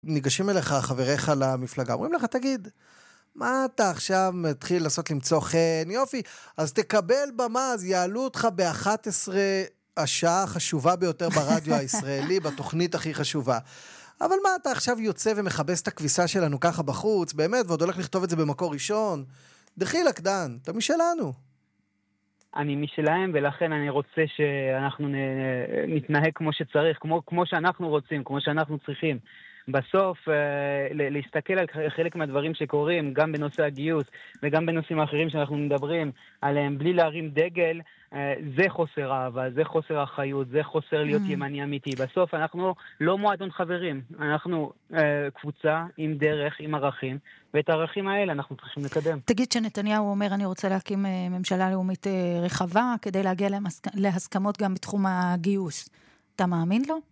ניגשים אליך חבריך למפלגה, אומרים לך, תגיד, מה אתה עכשיו מתחיל לעשות למצוא חן? יופי, אז תקבל במה, אז יעלו אותך ב-11 השעה החשובה ביותר ברדיו הישראלי, בתוכנית הכי חשובה. אבל מה אתה עכשיו יוצא ומחבס את הכביסה שלנו ככה בחוץ, באמת, ועוד הולך לכתוב את זה במקור ראשון? דחילה קדן, אתה משלנו. אני משלהם, ולכן אני רוצה שאנחנו נתנהג כמו שצריך, כמו שאנחנו רוצים, כמו שאנחנו צריכים. בסוף, להסתכל על חלק מהדברים שקורים, גם בנושא הגיוס וגם בנושאים האחרים שאנחנו מדברים עליהם, בלי להרים דגל, זה חוסר אהבה, זה חוסר אחריות, זה חוסר להיות ימני אמיתי. בסוף אנחנו לא מועדון חברים, אנחנו קבוצה עם דרך, עם ערכים, ואת הערכים האלה אנחנו צריכים לקדם. תגיד שנתניהו אומר, אני רוצה להקים ממשלה לאומית רחבה, כדי להגיע להסכמות גם בתחום הגיוס. אתה מאמין לו?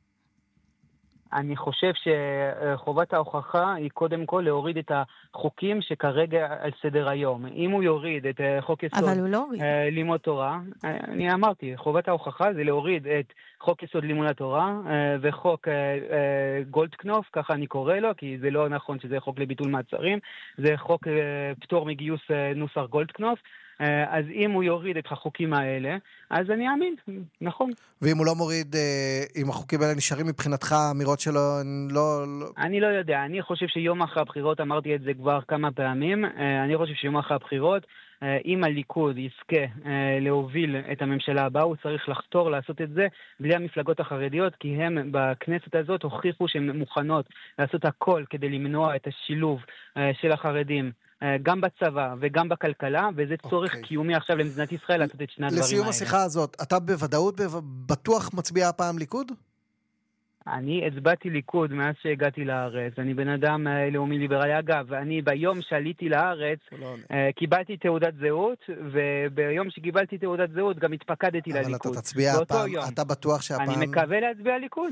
אני חושב שחובת ההוכחה היא קודם כל להוריד את החוקים שכרגע על סדר היום. אם הוא יוריד את חוק יסוד לימוד תורה, אני אמרתי, חובת ההוכחה זה להוריד את חוק יסוד לימוד התורה וחוק גולדקנופ, ככה אני קורא לו, כי זה לא נכון שזה חוק לביטול מעצרים, זה חוק פטור מגיוס נוסח גולדקנופ. אז אם הוא יוריד את החוקים האלה, אז אני אאמין, נכון. ואם הוא לא מוריד, אם החוקים האלה נשארים מבחינתך, האמירות שלו, לא... אני לא יודע, אני חושב שיום אחרי הבחירות, אמרתי את זה כבר כמה פעמים, אני חושב שיום אחרי הבחירות, אם הליכוד יזכה להוביל את הממשלה הבאה, הוא צריך לחתור לעשות את זה בלי המפלגות החרדיות, כי הם בכנסת הזאת הוכיחו שהן מוכנות לעשות הכל כדי למנוע את השילוב של החרדים. גם בצבא וגם בכלכלה, וזה צורך קיומי עכשיו למדינת ישראל לעשות את שני הדברים האלה. לסיום השיחה הזאת, אתה בוודאות בטוח מצביע הפעם ליכוד? אני הצבעתי ליכוד מאז שהגעתי לארץ. אני בן אדם לאומי ליברלי. אגב, אני ביום שעליתי לארץ קיבלתי תעודת זהות, וביום שקיבלתי תעודת זהות גם התפקדתי לליכוד. אבל אתה תצביע הפעם, אתה בטוח שהפעם... אני מקווה להצביע ליכוד.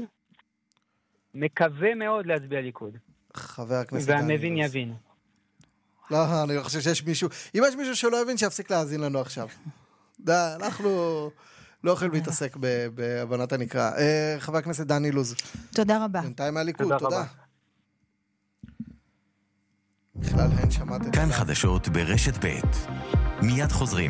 מקווה מאוד להצביע ליכוד. חבר הכנסת דני. והמבין יבין. לא, אני חושב שיש מישהו, אם יש מישהו שלא הבין, שיפסיק להאזין לנו עכשיו. אנחנו לא יכולים להתעסק בהבנת הנקרא. חבר הכנסת דני לוז. תודה רבה. בינתיים מהליכוד, תודה. בכלל הן שמעת את... כאן חדשות ברשת ב'. מיד חוזרים.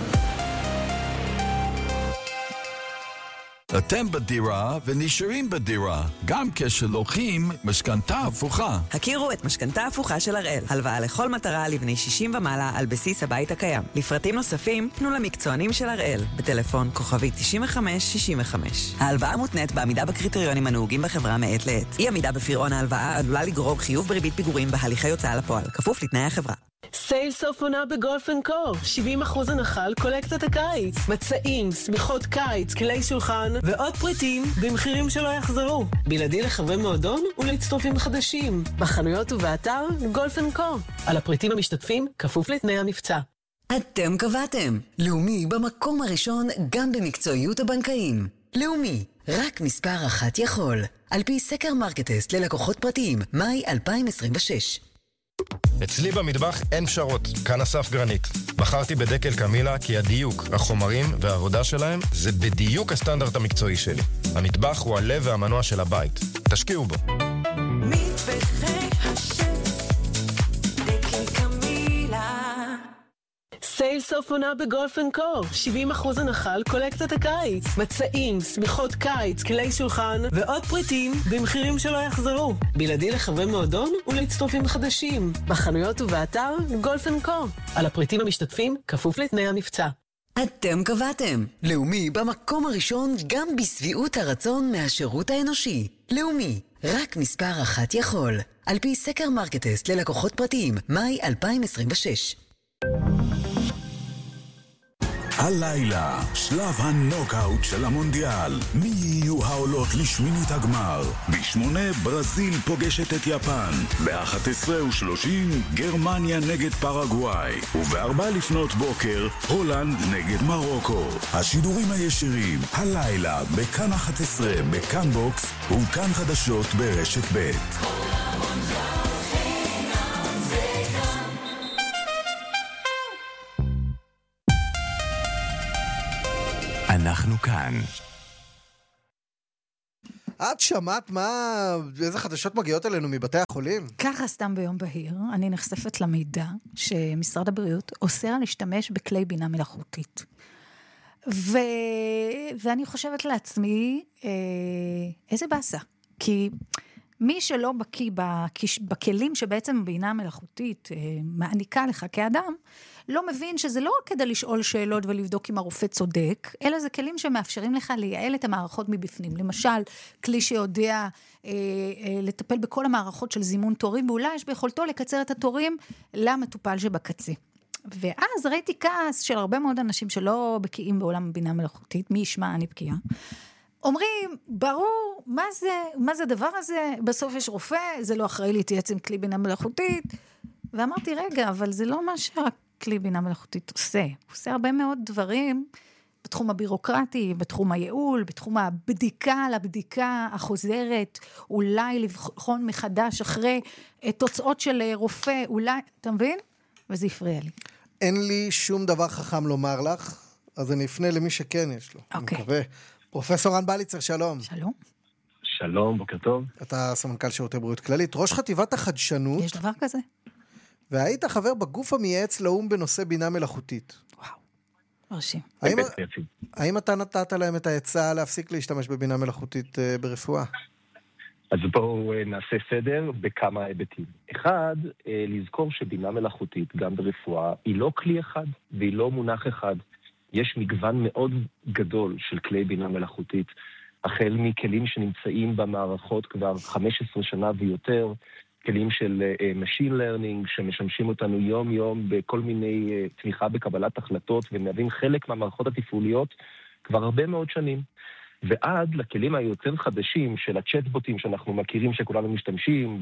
אתם בדירה ונשארים בדירה, גם כשלוקחים משכנתה הפוכה. הכירו את משכנתה הפוכה של הראל. הלוואה לכל מטרה לבני 60 ומעלה על בסיס הבית הקיים. לפרטים נוספים, פנו למקצוענים של הראל, בטלפון כוכבי 9565. ההלוואה מותנית בעמידה בקריטריונים הנהוגים בחברה מעת לעת. אי עמידה בפירעון ההלוואה עלולה לגרור חיוב בריבית פיגורים בהליכי הוצאה לפועל, כפוף לתנאי החברה. סייל סוף עונה בגולף אנד קו, 70% הנחה על קולקציית הקיץ, מצעים, סמיכות קיץ, כלי שולחן ועוד פריטים במחירים שלא יחזרו, בלעדי לחברי מועדון ולהצטרפים חדשים, בחנויות ובאתר גולף אנד קו. על הפריטים המשתתפים כפוף לתנאי המבצע. אתם קבעתם, לאומי במקום הראשון גם במקצועיות הבנקאים. לאומי, רק מספר אחת יכול, על פי סקר מרקטסט ללקוחות פרטיים, מאי 2026. אצלי במטבח אין פשרות, כאן אסף גרנית. בחרתי בדקל קמילה כי הדיוק, החומרים והעבודה שלהם זה בדיוק הסטנדרט המקצועי שלי. המטבח הוא הלב והמנוע של הבית. תשקיעו בו. מטבחי השף, דקל קמילה. סייל סוף עונה בגולף אנד קו, 70% הנחה על קולקציית הקיץ, מצעים, סמיכות קיץ, כלי שולחן ועוד פריטים במחירים שלא יחזרו, בלעדי לחברי מועדון ולהצטרפים חדשים, בחנויות ובאתר גולף אנד קו. על הפריטים המשתתפים כפוף לתנאי המבצע. אתם קבעתם, לאומי במקום הראשון גם בסביעות הרצון מהשירות האנושי. לאומי, רק מספר אחת יכול, על פי סקר מרקטסט ללקוחות פרטיים, מאי 2026. הלילה, שלב הנוקאוט של המונדיאל. מי יהיו העולות לשמינית הגמר? ב8 ברזיל פוגשת את יפן. ב11:30 גרמניה נגד פרגוואי. וב4 לפנות בוקר הולנד נגד מרוקו. השידורים הישירים, הלילה, בכאן 11, בכאן בוקס ובכאן חדשות ברשת ב'. אנחנו כאן. את שמעת איזה חדשות מגיעות אלינו מבתי החולים? ככה סתם ביום בהיר, אני נחשפת למידע שמשרד הבריאות אוסר להשתמש בכלי בינה מלאכותית. ואני חושבת לעצמי, איזה באסה. כי מי שלא בקיא בכלים שבעצם בינה מלאכותית מעניקה לך כאדם, לא מבין שזה לא רק כדי לשאול שאלות ולבדוק אם הרופא צודק, אלא זה כלים שמאפשרים לך לייעל את המערכות מבפנים. למשל, כלי שיודע לטפל בכל המערכות של זימון תורים, ואולי יש ביכולתו לקצר את התורים למטופל שבקצה. ואז ראיתי כעס של הרבה מאוד אנשים שלא בקיאים בעולם הבינה מלאכותית, מי ישמע אני בקיאה, אומרים, ברור, מה זה הדבר הזה? בסוף יש רופא, זה לא אחראי להתייעץ עם כלי בינה מלאכותית. ואמרתי, רגע, אבל זה לא מה שהכלי בינה מלאכותית עושה. הוא עושה הרבה מאוד דברים בתחום הבירוקרטי, בתחום הייעול, בתחום הבדיקה החוזרת, אולי לבחון מחדש אחרי תוצאות של רופא, אולי, אתה מבין? וזה הפריע לי. אין לי שום דבר חכם לומר לך, אז אני אפנה למי שכן יש לו. אוקיי. אני מקווה. פרופסור רן בליצר, שלום. שלום. שלום, בוקר טוב. אתה סמנכ"ל שירותי בריאות כללית, ראש חטיבת החדשנות. יש דבר כזה? והיית חבר בגוף המייעץ לאום בנושא בינה מלאכותית. וואו, מרשים. האם אתה נתת להם את העצה להפסיק להשתמש בבינה מלאכותית ברפואה? אז בואו נעשה סדר בכמה היבטים. אחד, לזכור שבינה מלאכותית, גם ברפואה, היא לא כלי אחד והיא לא מונח אחד. יש מגוון מאוד גדול של כלי בינה מלאכותית, החל מכלים שנמצאים במערכות כבר 15 שנה ויותר, כלים של Machine Learning שמשמשים אותנו יום-יום בכל מיני תמיכה בקבלת החלטות ומהווים חלק מהמערכות התפעוליות כבר הרבה מאוד שנים. ועד לכלים היותר חדשים של הצ'טבוטים שאנחנו מכירים שכולנו משתמשים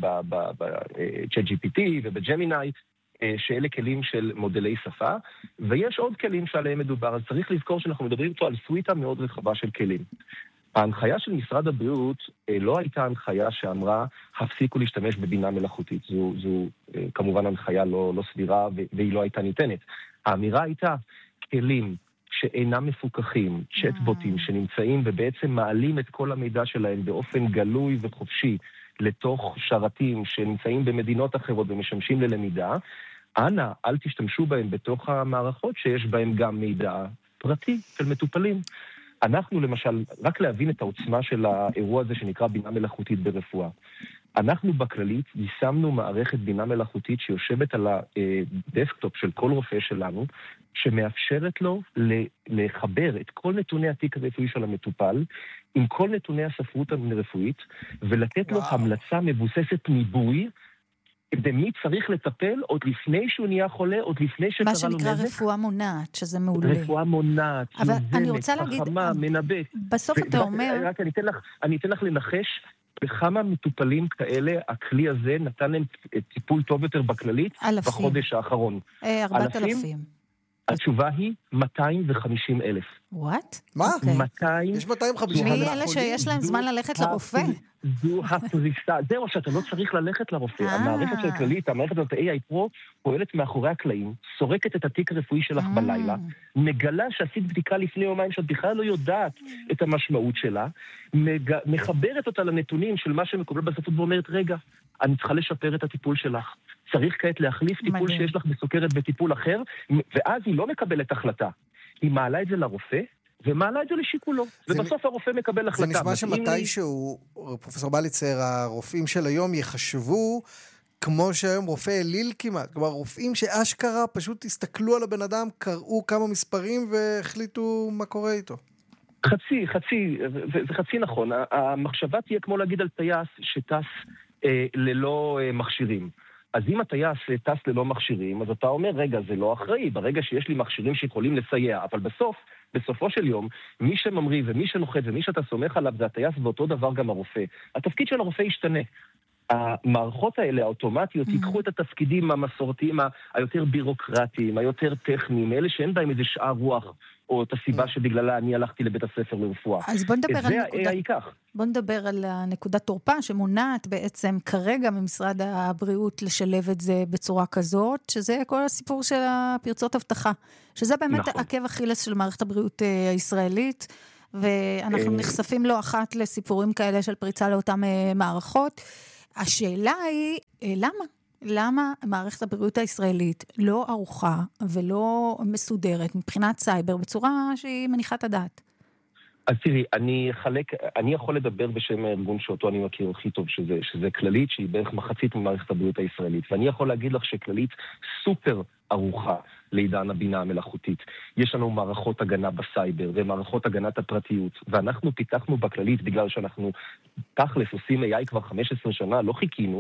ב-ChatGPT וב-Gemini, שאלה כלים של מודלי שפה, ויש עוד כלים שעליהם מדובר, אז צריך לזכור שאנחנו מדברים פה על סוויטה מאוד רחבה של כלים. ההנחיה של משרד הבריאות לא הייתה הנחיה שאמרה, הפסיקו להשתמש בבינה מלאכותית. זו כמובן הנחיה לא סבירה, והיא לא הייתה ניתנת. האמירה הייתה, כלים שאינם מפוקחים, צ'טבוטים שנמצאים ובעצם מעלים את כל המידע שלהם באופן גלוי וחופשי, לתוך שרתים שנמצאים במדינות אחרות ומשמשים ללמידה, אנא, אל תשתמשו בהם בתוך המערכות שיש בהם גם מידע פרטי של מטופלים. אנחנו למשל, רק להבין את העוצמה של האירוע הזה שנקרא בינה מלאכותית ברפואה. אנחנו בכללית יישמנו מערכת בינה מלאכותית שיושבת על הדסקטופ של כל רופא שלנו, שמאפשרת לו לחבר את כל נתוני התיק הרפואי של המטופל, עם כל נתוני הספרות הרפואית, ולתת לו המלצה מבוססת ניבוי, במי צריך לטפל עוד לפני שהוא נהיה חולה, עוד לפני שקרה לו נזק. מה שנקרא רפואה מונעת, שזה מעולה. רפואה מונעת, יוזמת, חכמה, מנבאת. בסוף אתה אומר... רק אני אתן לך לנחש, בכמה מטופלים כאלה, הכלי הזה נתן להם טיפול טוב יותר בכללית, בחודש האחרון. 4,000. התשובה היא 250,000. וואט? מה? 200... יש 250,000. מי אלה שיש להם זמן ללכת לרופא? זו הפריסה. זהו, שאתה לא צריך ללכת לרופא. המערכת של כללית, המערכת הזאת AI Pro, פועלת מאחורי הקלעים, סורקת את התיק הרפואי שלך בלילה, מגלה שעשית בדיקה לפני יומיים שאת בכלל לא יודעת את המשמעות שלה, מחברת אותה לנתונים של מה שמקובל בספרות ואומרת, רגע, אני צריכה לשפר את הטיפול שלך. צריך כעת להחליף טיפול שיש לך בסוכרת בטיפול אחר, ואז היא לא מקבלת החלטה. היא מעלה את זה לרופא, ומעלה את זה לשיקולו. ובסוף הרופא מקבל החלטה. זה נשמע שמתישהו, פרופסור בליצר, הרופאים של היום יחשבו, כמו שהיום רופא אליל כמעט, כלומר רופאים שאשכרה פשוט הסתכלו על הבן אדם, קראו כמה מספרים והחליטו מה קורה איתו. זה חצי נכון. המחשבה תהיה כמו להגיד על טייס שטס ללא מכשירים. אז אם הטייס טס ללא מכשירים, אז אתה אומר, רגע, זה לא אחראי, ברגע שיש לי מכשירים שיכולים לסייע, אבל בסופו של יום, מי שממריא ומי שנוחת ומי שאתה סומך עליו זה הטייס, ואותו דבר גם הרופא. התפקיד של הרופא ישתנה. המערכות האלה, האוטומטיות, ייקחו את התפקידים המסורתיים, היותר בירוקרטיים, היותר טכניים, אלה שאין בהם איזה שאר רוח, או את הסיבה שבגללה אני הלכתי לבית הספר לרפואה. אז בוא נדבר על הנקודת תורפה שמונעת בעצם כרגע ממשרד הבריאות לשלב את זה בצורה כזאת, שזה כל הסיפור של הפרצות הבטחה, שזה באמת עקב אכילס של מערכת הבריאות הישראלית, ואנחנו נחשפים לא אחת לסיפורים כאלה של פריצה לאותן מערכות. השאלה היא, למה? למה מערכת הבריאות הישראלית לא ערוכה ולא מסודרת מבחינת סייבר בצורה שהיא מניחת הדעת? אז תראי, אני יכול לדבר בשם הארגון שאותו אני מכיר הכי טוב, שזה כללית, שהיא בערך מחצית ממערכת הבריאות הישראלית. ואני יכול להגיד לך שכללית סופר ערוכה לעידן הבינה המלאכותית. יש לנו מערכות הגנה בסייבר ומערכות הגנת הפרטיות, ואנחנו פיתחנו בכללית, בגלל שאנחנו תכלס עושים AI כבר 15 שנה, לא חיכינו,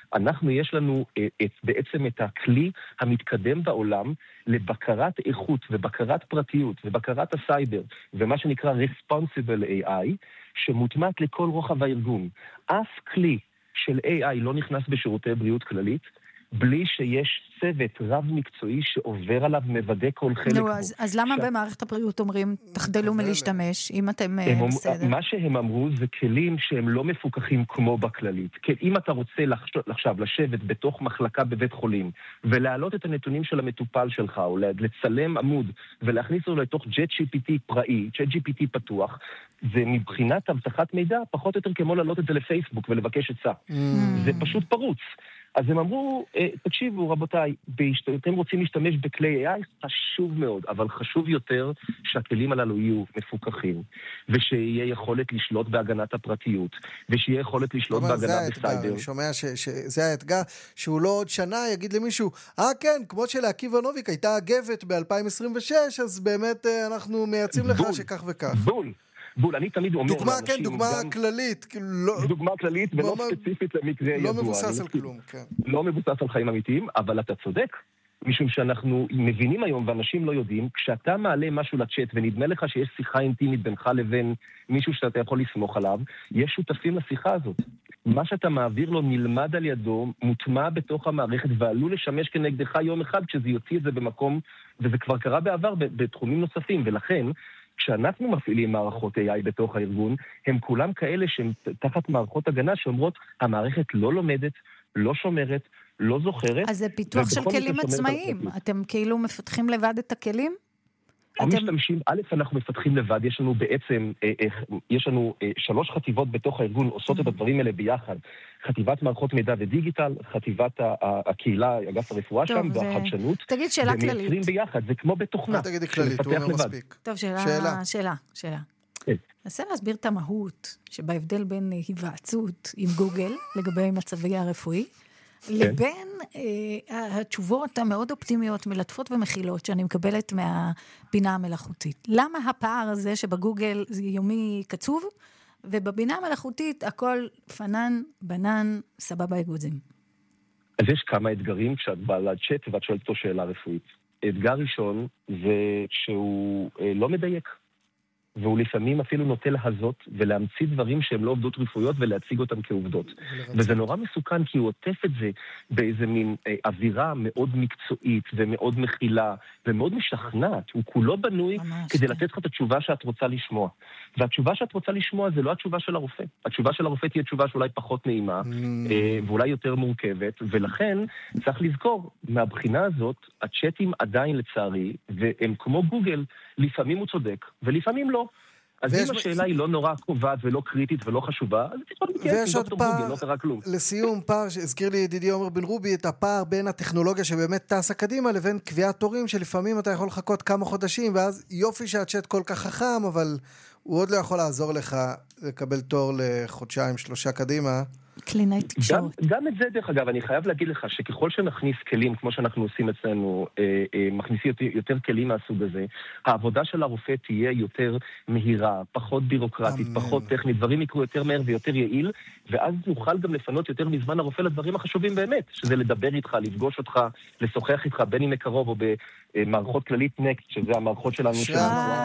יש לנו בעצם את הכלי המתקדם בעולם לבקרת איכות ובקרת פרטיות ובקרת הסייבר, ומה שנקרא Responsible AI, שמוטמעת לכל רוחב הארגון. אף כלי של AI לא נכנס בשירותי בריאות כללית, בלי שיש צוות רב מקצועי שעובר עליו, מוודא כל חלק. אז למה במערכת הבריאות אומרים, תחדלו מלהשתמש, אם אתם בסדר? מה שהם אמרו זה כלים שהם לא מפוקחים כמו בכללית. אם אתה רוצה עכשיו לשבת בתוך מחלקה בבית חולים, ולהעלות את הנתונים של המטופל שלך, או לצלם עמוד, ולהכניס אותו לתוך JetGPT פראי, JetGPT פתוח, זה מבחינת הבטחת מידע, פחות או יותר כמו להעלות את זה לפייסבוק ולבקש עצה. זה פשוט פרוץ. אז הם אמרו, תקשיבו רבותיי, אתם רוצים להשתמש בכלי AI, חשוב מאוד, אבל חשוב יותר שהכלים הללו יהיו מפוקחים, ושיהיה יכולת לשלוט בהגנת הפרטיות, ושיהיה יכולת לשלוט בהגנה בסייבר. אני שומע שזה האתגר, שהוא לא עוד שנה יגיד למישהו, כן, כמו שלעקיבא נוביק הייתה אגבת ב-2026, אז באמת אנחנו מייצאים לך שכך וכך. בול, אני תמיד אומר לאנשים... דוגמה כללית. דוגמה כללית ולא ספציפית למקרה ידוע. לא מבוסס על כלום, כן. לא מבוסס על חיים אמיתיים, אבל אתה צודק, משום שאנחנו מבינים היום ואנשים לא יודעים, כשאתה מעלה משהו לצ'אט ונדמה לך שיש שיחה אינטימית בינך לבין מישהו שאתה יכול לסמוך עליו, יש שותפים לשיחה הזאת. מה שאתה מעביר לו נלמד על ידו, מוטמע בתוך המערכת ועלול לשמש כנגדך יום אחד כשזה יוציא את זה במקום, וזה כבר קרה בעבר בתחומים נוספים, ולכן כשאנחנו מפעילים מערכות AI בתוך הארגון, הם כולם כאלה שהם תחת מערכות הגנה שאומרות, המערכת לא לומדת, לא שומרת, לא זוכרת. אז זה פיתוח של כלים עצמאיים. אתם כאילו מפתחים לבד את הכלים? אנחנו מפתחים לבד, יש לנו 3 חטיבות בתוך הארגון, עושות את הדברים האלה ביחד. חטיבת מערכות מידע ודיגיטל, חטיבת הקהילה, אגף הרפואה שם, והחדשנות. תגיד שאלה כללית. ומייצרים ביחד, זה כמו בתוכנה. תגידי כללית, הוא אומר מספיק. טוב, שאלה. נסה להסביר את המהות שבהבדל בין היוועצות עם גוגל, לגבי מצבי הרפואי, לבין התשובות המאוד אופטימיות, מלטפות ומכילות, שאני מקבלת מהבינה המלאכותית. למה הפער הזה שבגוגל זה יומי קצוב, ובבינה המלאכותית הכל פנן, בנן, סבבה אגוזים? אז יש כמה אתגרים כשאת באה לצ'אט ואת שואלת אותו שאלה רפואית. אתגר ראשון זה שהוא לא מדייק. והוא לפעמים אפילו נוטה להזות ולהמציא דברים שהם לא עובדות רפואיות ולהציג אותם כעובדות. וזה נורא מסוכן כי הוא עוטף את זה באיזה מין אווירה מאוד מקצועית ומאוד מכילה ומאוד משכנעת. הוא כולו בנוי כדי לתת לך את התשובה שאת רוצה לשמוע. והתשובה שאת רוצה לשמוע זה לא התשובה של הרופא. התשובה של הרופא תהיה תשובה שאולי פחות נעימה ואולי יותר מורכבת, ולכן צריך לזכור, מהבחינה הזאת, הצ'אטים עדיין לצערי, והם כמו גוגל, לפעמים הוא צודק ולפעמים לא. אז אם השאלה היא לא נורא קובעת ולא קריטית ולא חשובה, אז תכף ויש עוד פער, לסיום, פער שהזכיר לי ידידי עומר בן רובי, את הפער בין הטכנולוגיה שבאמת טסה קדימה, לבין קביעת תורים שלפעמים אתה יכול לחכות כמה חודשים, ואז יופי שהצ'אט כל כך חכם, אבל הוא עוד לא יכול לעזור לך לקבל תור לחודשיים, 3 קדימה. קלינאי תקשורת. גם את זה, דרך אגב, אני חייב להגיד לך שככל שנכניס כלים, כמו שאנחנו עושים אצלנו, מכניסים יותר כלים מהסוג הזה, העבודה של הרופא תהיה יותר מהירה, פחות בירוקרטית, פחות טכנית, דברים יקרו יותר מהר ויותר יעיל, ואז נוכל גם לפנות יותר מזמן הרופא לדברים החשובים באמת, שזה לדבר איתך, לפגוש אותך, לשוחח איתך, בין אם מקרוב או במערכות כללית נקסט, שזה המערכות שלנו של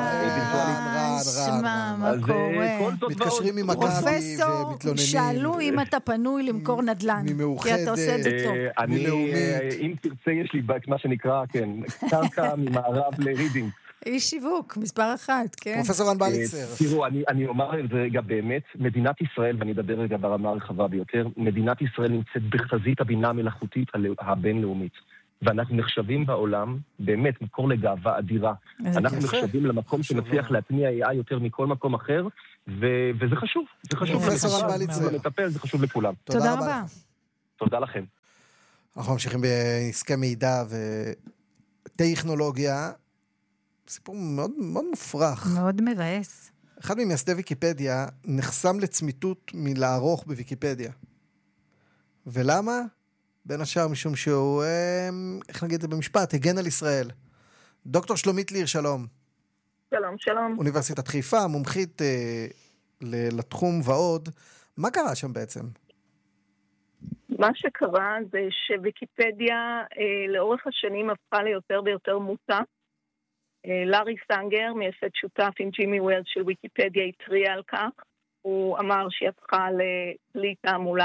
מה קורה? מתקשרים עם מכבי ומתלוננים. שאלו אם אתה פנוי למכור נדל"ן, כי אתה עושה את זה טוב. אם תרצה, יש לי מה שנקרא, כן, קרקע ממערב לרידינג. איש שיווק, מספר 1, כן. פרופסור אנבליצר. תראו, אני אומר את זה רגע באמת, מדינת ישראל, ואני אדבר רגע ברמה הרחבה ביותר, מדינת ישראל נמצאת בחזית הבינה המלאכותית הבינלאומית. ואנחנו נחשבים בעולם, באמת, מקור לגאווה אדירה. אנחנו נחשבים למקום שמצליח להטמיע AI יותר מכל מקום אחר, וזה חשוב. זה חשוב. זה מטפל, זה חשוב לכולם. תודה רבה. תודה לכם. אנחנו ממשיכים בעסקי מידע וטכנולוגיה. סיפור מאוד, מאוד מופרך. מאוד מבאס. אחד ממייסדי ויקיפדיה נחסם לצמיתות מלערוך בוויקיפדיה. ולמה? בין השאר משום שהוא, איך נגיד את זה במשפט, הגן על ישראל. דוקטור שלומית ליר, שלום. שלום, שלום. אוניברסיטת חיפה, מומחית לתחום ועוד. מה קרה שם בעצם? מה שקרה זה שוויקיפדיה לאורך השנים הפכה ליותר ויותר מוטה. לארי סנגר, מייסד שותף עם ג'ימי ווילד של ויקיפדיה, התריע על כך. הוא אמר שהיא הפכה לכלי תעמולה.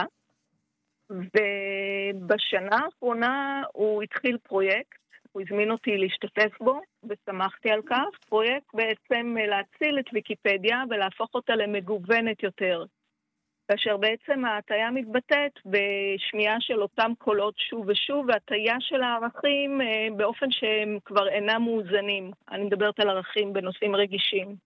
ובשנה האחרונה הוא התחיל פרויקט, הוא הזמין אותי להשתתף בו, ושמחתי על כך. פרויקט בעצם להציל את ויקיפדיה ולהפוך אותה למגוונת יותר. כאשר בעצם ההטיה מתבטאת בשמיעה של אותם קולות שוב ושוב, והטיה של הערכים באופן שהם כבר אינם מאוזנים. אני מדברת על ערכים בנושאים רגישים.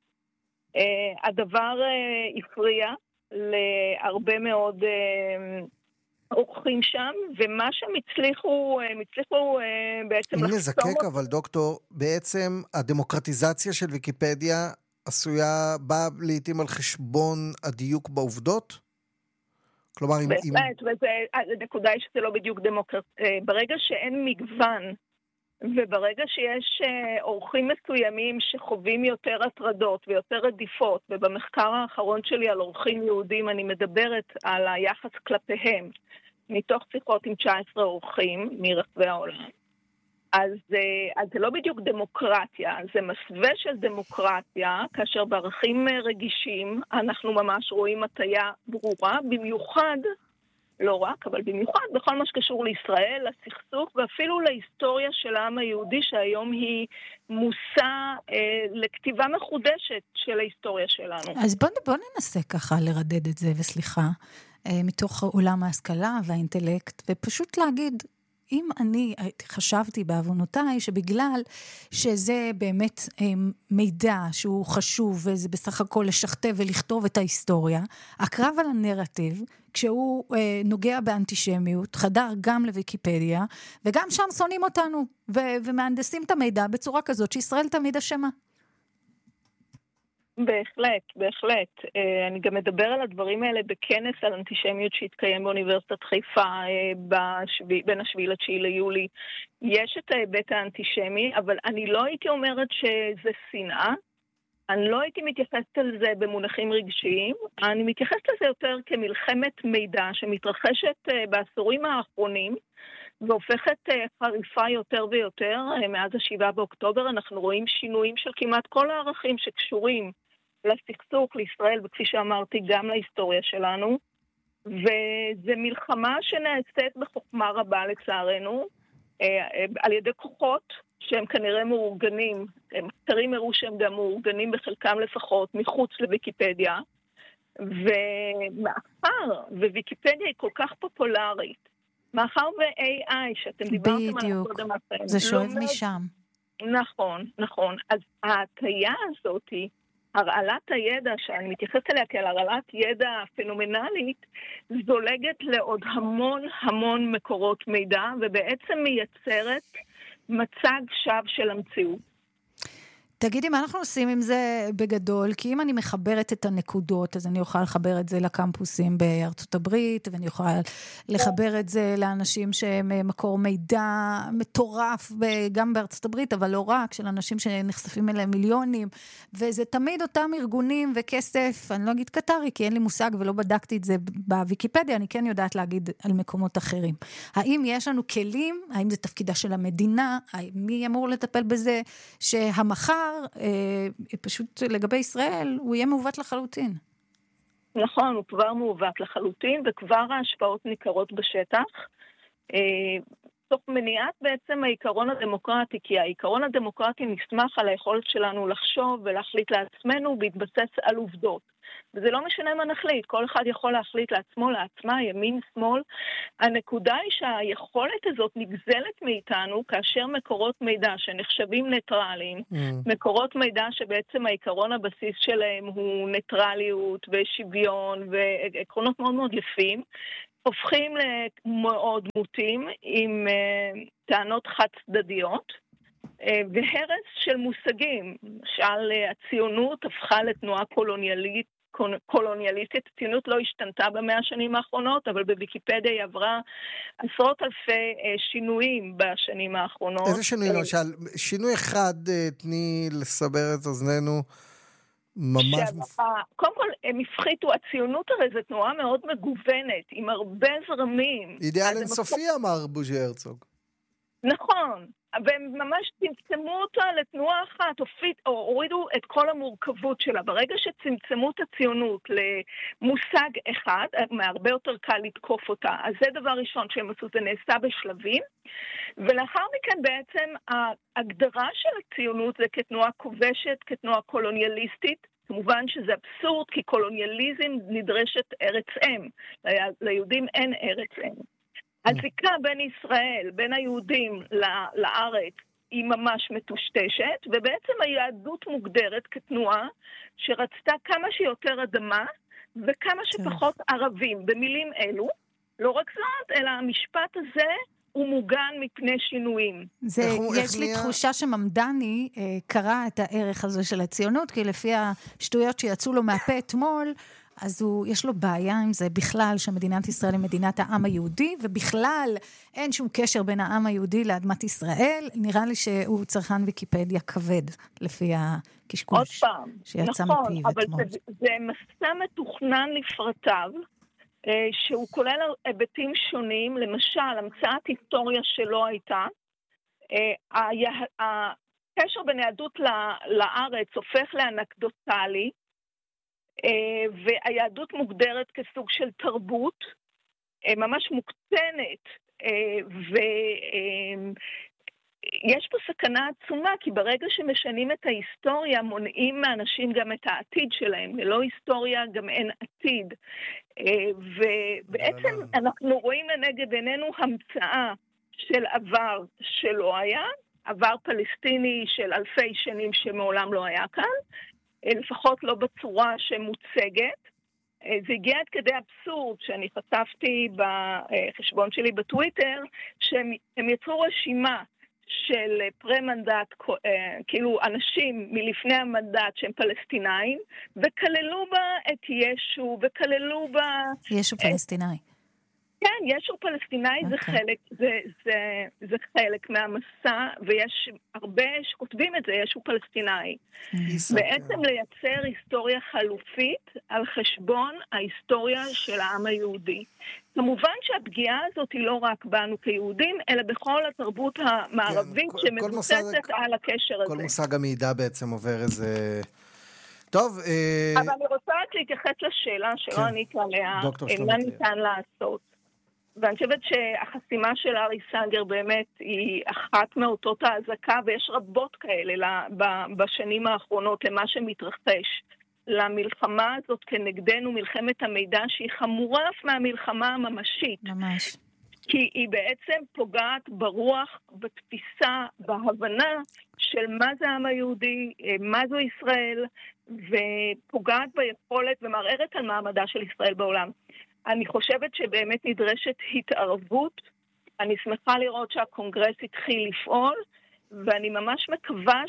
הדבר הפריע להרבה מאוד עורכים שם, ומה שהם הצליחו בעצם אם נזקק, אבל דוקטור, בעצם הדמוקרטיזציה של ויקיפדיה עשויה, באה לעתים על חשבון הדיוק בעובדות? כלומר, בהחלט, והנקודה היא שזה לא בדיוק ברגע שאין מגוון, וברגע שיש עורכים מסוימים שחווים יותר הטרדות ויותר רדיפות, ובמחקר האחרון שלי על עורכים יהודים אני מדברת על היחס כלפיהם, מתוך שיחות עם 19 עורכים מרחבי העולם. אז זה לא בדיוק דמוקרטיה, זה מסווה של דמוקרטיה, כאשר בערכים רגישים אנחנו ממש רואים הטיה ברורה, במיוחד, לא רק, אבל במיוחד בכל מה שקשור לישראל, לסכסוך ואפילו להיסטוריה של העם היהודי, שהיום היא מושא לכתיבה מחודשת של ההיסטוריה שלנו. אז בוא ננסה ככה לרדד את זה, וסליחה, מתוך עולם ההשכלה והאינטלקט, ופשוט להגיד, אם אני חשבתי בעוונותיי שבגלל שזה באמת מידע שהוא חשוב וזה בסך הכל לשכתב ולכתוב את ההיסטוריה, הקרב על הנרטיב, כשהוא נוגע באנטישמיות, חדר גם לוויקיפדיה, וגם שם שונאים אותנו ומהנדסים את המידע בצורה כזאת שישראל תמיד אשמה. בהחלט, בהחלט. אני גם מדבר על הדברים האלה בכנס על אנטישמיות שהתקיים באוניברסיטת חיפה בין 7 ל-9 ליולי. יש את ההיבט האנטישמי, אבל אני לא הייתי אומרת שזה שנאה. אני לא הייתי מתייחסת על זה במונחים רגשיים. אני מתייחסת על זה יותר כמלחמת מידע שמתרחשת בעשורים האחרונים, והופכת חריפה יותר ויותר. מאז 7 באוקטובר אנחנו רואים שינויים של כמעט כל הערכים שקשורים לסכסוך, לישראל, וכפי שאמרתי, גם להיסטוריה שלנו. וזה מלחמה שנעשית בחוכמה רבה לצערנו, על ידי כוחות שהם כנראה מאורגנים, מחקרים הראו שהם גם מאורגנים בחלקם לפחות, מחוץ לוויקיפדיה. ומאחר, וויקיפדיה היא כל כך פופולרית, מאחר ו-AI, שאתם דיברתם על הקודם לכם. זה שואב משם. נכון, נכון. אז ההטיה הזאת, הרעלת הידע, שאני מתייחסת אליה כעל הרעלת ידע פנומנלית, זולגת לעוד המון המון מקורות מידע, ובעצם מייצרת מצג שווא של המציאות. תגידי, מה אנחנו עושים עם זה בגדול? כי אם אני מחברת את הנקודות, אז אני אוכל לחבר את זה לקמפוסים בארצות הברית, ואני אוכל לחבר את זה לאנשים שהם מקור מידע מטורף גם בארצות הברית, אבל לא רק, של אנשים שנחשפים אליהם מיליונים, וזה תמיד אותם ארגונים וכסף, אני לא אגיד קטרי, כי אין לי מושג ולא בדקתי את זה בוויקיפדיה, אני כן יודעת להגיד על מקומות אחרים. האם יש לנו כלים? האם זה תפקידה של המדינה? מי אמור לטפל בזה? שהמחר פשוט לגבי ישראל, הוא יהיה מעוות לחלוטין. נכון, הוא כבר מעוות לחלוטין, וכבר ההשפעות ניכרות בשטח. תוך מניעת בעצם העיקרון הדמוקרטי, כי העיקרון הדמוקרטי נסמך על היכולת שלנו לחשוב ולהחליט לעצמנו בהתבסס על עובדות. וזה לא משנה מה נחליט, כל אחד יכול להחליט לעצמו, לעצמה, ימין, שמאל. הנקודה היא שהיכולת הזאת נגזלת מאיתנו כאשר מקורות מידע שנחשבים ניטרליים, מקורות מידע שבעצם העיקרון הבסיס שלהם הוא ניטרליות ושוויון ועקרונות מאוד מאוד יפים, הופכים למאוד מוטים עם טענות חד צדדיות, והרס של מושגים. למשל, הציונות הפכה לתנועה קולוניאליסטית. הציונות לא השתנתה במאה השנים האחרונות, אבל בוויקיפדיה היא עברה עשרות אלפי שינויים בשנים האחרונות. איזה שינוי למשל? שינוי אחד, תני לסבר את אוזננו, ממש... קודם כל, הם הפחיתו, הציונות הרי זו תנועה מאוד מגוונת, עם הרבה זרמים. אידיאל אינסופי אמר בוז'י הרצוג. נכון, והם ממש צמצמו אותה לתנועה אחת, הורידו את כל המורכבות שלה. ברגע שצמצמו את הציונות למושג אחד, הרבה יותר קל לתקוף אותה. אז זה דבר ראשון שהם עשו, זה נעשה בשלבים, ולאחר מכן בעצם ההגדרה של הציונות זה כתנועה כובשת, כתנועה קולוניאליסטית. כמובן שזה אבסורד, כי קולוניאליזם נדרשת ארץ אם. ליהודים אין ארץ אם. הזיקה בין ישראל, בין היהודים לארץ, היא ממש מטושטשת, ובעצם היהדות מוגדרת כתנועה שרצתה כמה שיותר אדמה וכמה שפחות ערבים. במילים אלו, לא רק זאת, אלא המשפט הזה הוא מוגן מפני שינויים. יש לי תחושה שממדני קרא את הערך הזה של הציונות, כי לפי השטויות שיצאו לו מהפה אתמול, אז יש לו בעיה עם זה בכלל, שמדינת ישראל היא מדינת העם היהודי, ובכלל אין שום קשר בין העם היהודי לאדמת ישראל. נראה לי שהוא צרכן ויקיפדיה כבד, לפי הקשקוש שיצא מפיו אתמול. נכון, אבל זה מסע מתוכנן לפרטיו, שהוא כולל היבטים שונים, למשל, המצאת היסטוריה שלא הייתה, הקשר בין יהדות לארץ הופך לאנקדוטלי, והיהדות מוגדרת כסוג של תרבות, ממש מוקטנת, ויש פה סכנה עצומה, כי ברגע שמשנים את ההיסטוריה, מונעים מאנשים גם את העתיד שלהם. ללא היסטוריה גם אין עתיד. ובעצם אנחנו רואים לנגד עינינו המצאה של עבר שלא היה, עבר פלסטיני של אלפי שנים שמעולם לא היה כאן, לפחות לא בצורה שמוצגת. זה הגיע עד כדי אבסורד שאני חשפתי בחשבון שלי בטוויטר, שהם יצרו רשימה של פרה-מנדט, כאילו אנשים מלפני המנדט שהם פלסטינאים, וכללו בה את ישו, וכללו בה... ישו פלסטיני. כן, ישו פלסטיני זה חלק מהמסע, ויש הרבה שכותבים את זה, ישו פלסטיני. בעצם לייצר היסטוריה חלופית על חשבון ההיסטוריה של העם היהודי. כמובן שהפגיעה הזאת היא לא רק בנו כיהודים, אלא בכל התרבות המערבית שמבוססת על הקשר הזה. כל מושג המידע בעצם עובר איזה... טוב, אבל אני רוצה רק להתייחס לשאלה שלא ענית עליה, מה ניתן לעשות. ואני חושבת שהחסימה של ארי סנגר באמת היא אחת מאותות ההזקה, ויש רבות כאלה בשנים האחרונות למה שמתרחש. למלחמה הזאת כנגדנו, מלחמת המידע, שהיא חמורה אף מהמלחמה הממשית. ממש. כי היא בעצם פוגעת ברוח, בתפיסה, בהבנה של מה זה העם היהודי, מה זו ישראל, ופוגעת ביכולת ומערערת על מעמדה של ישראל בעולם. אני חושבת שבאמת נדרשת התערבות. אני שמחה לראות שהקונגרס התחיל לפעול, ואני ממש מקווה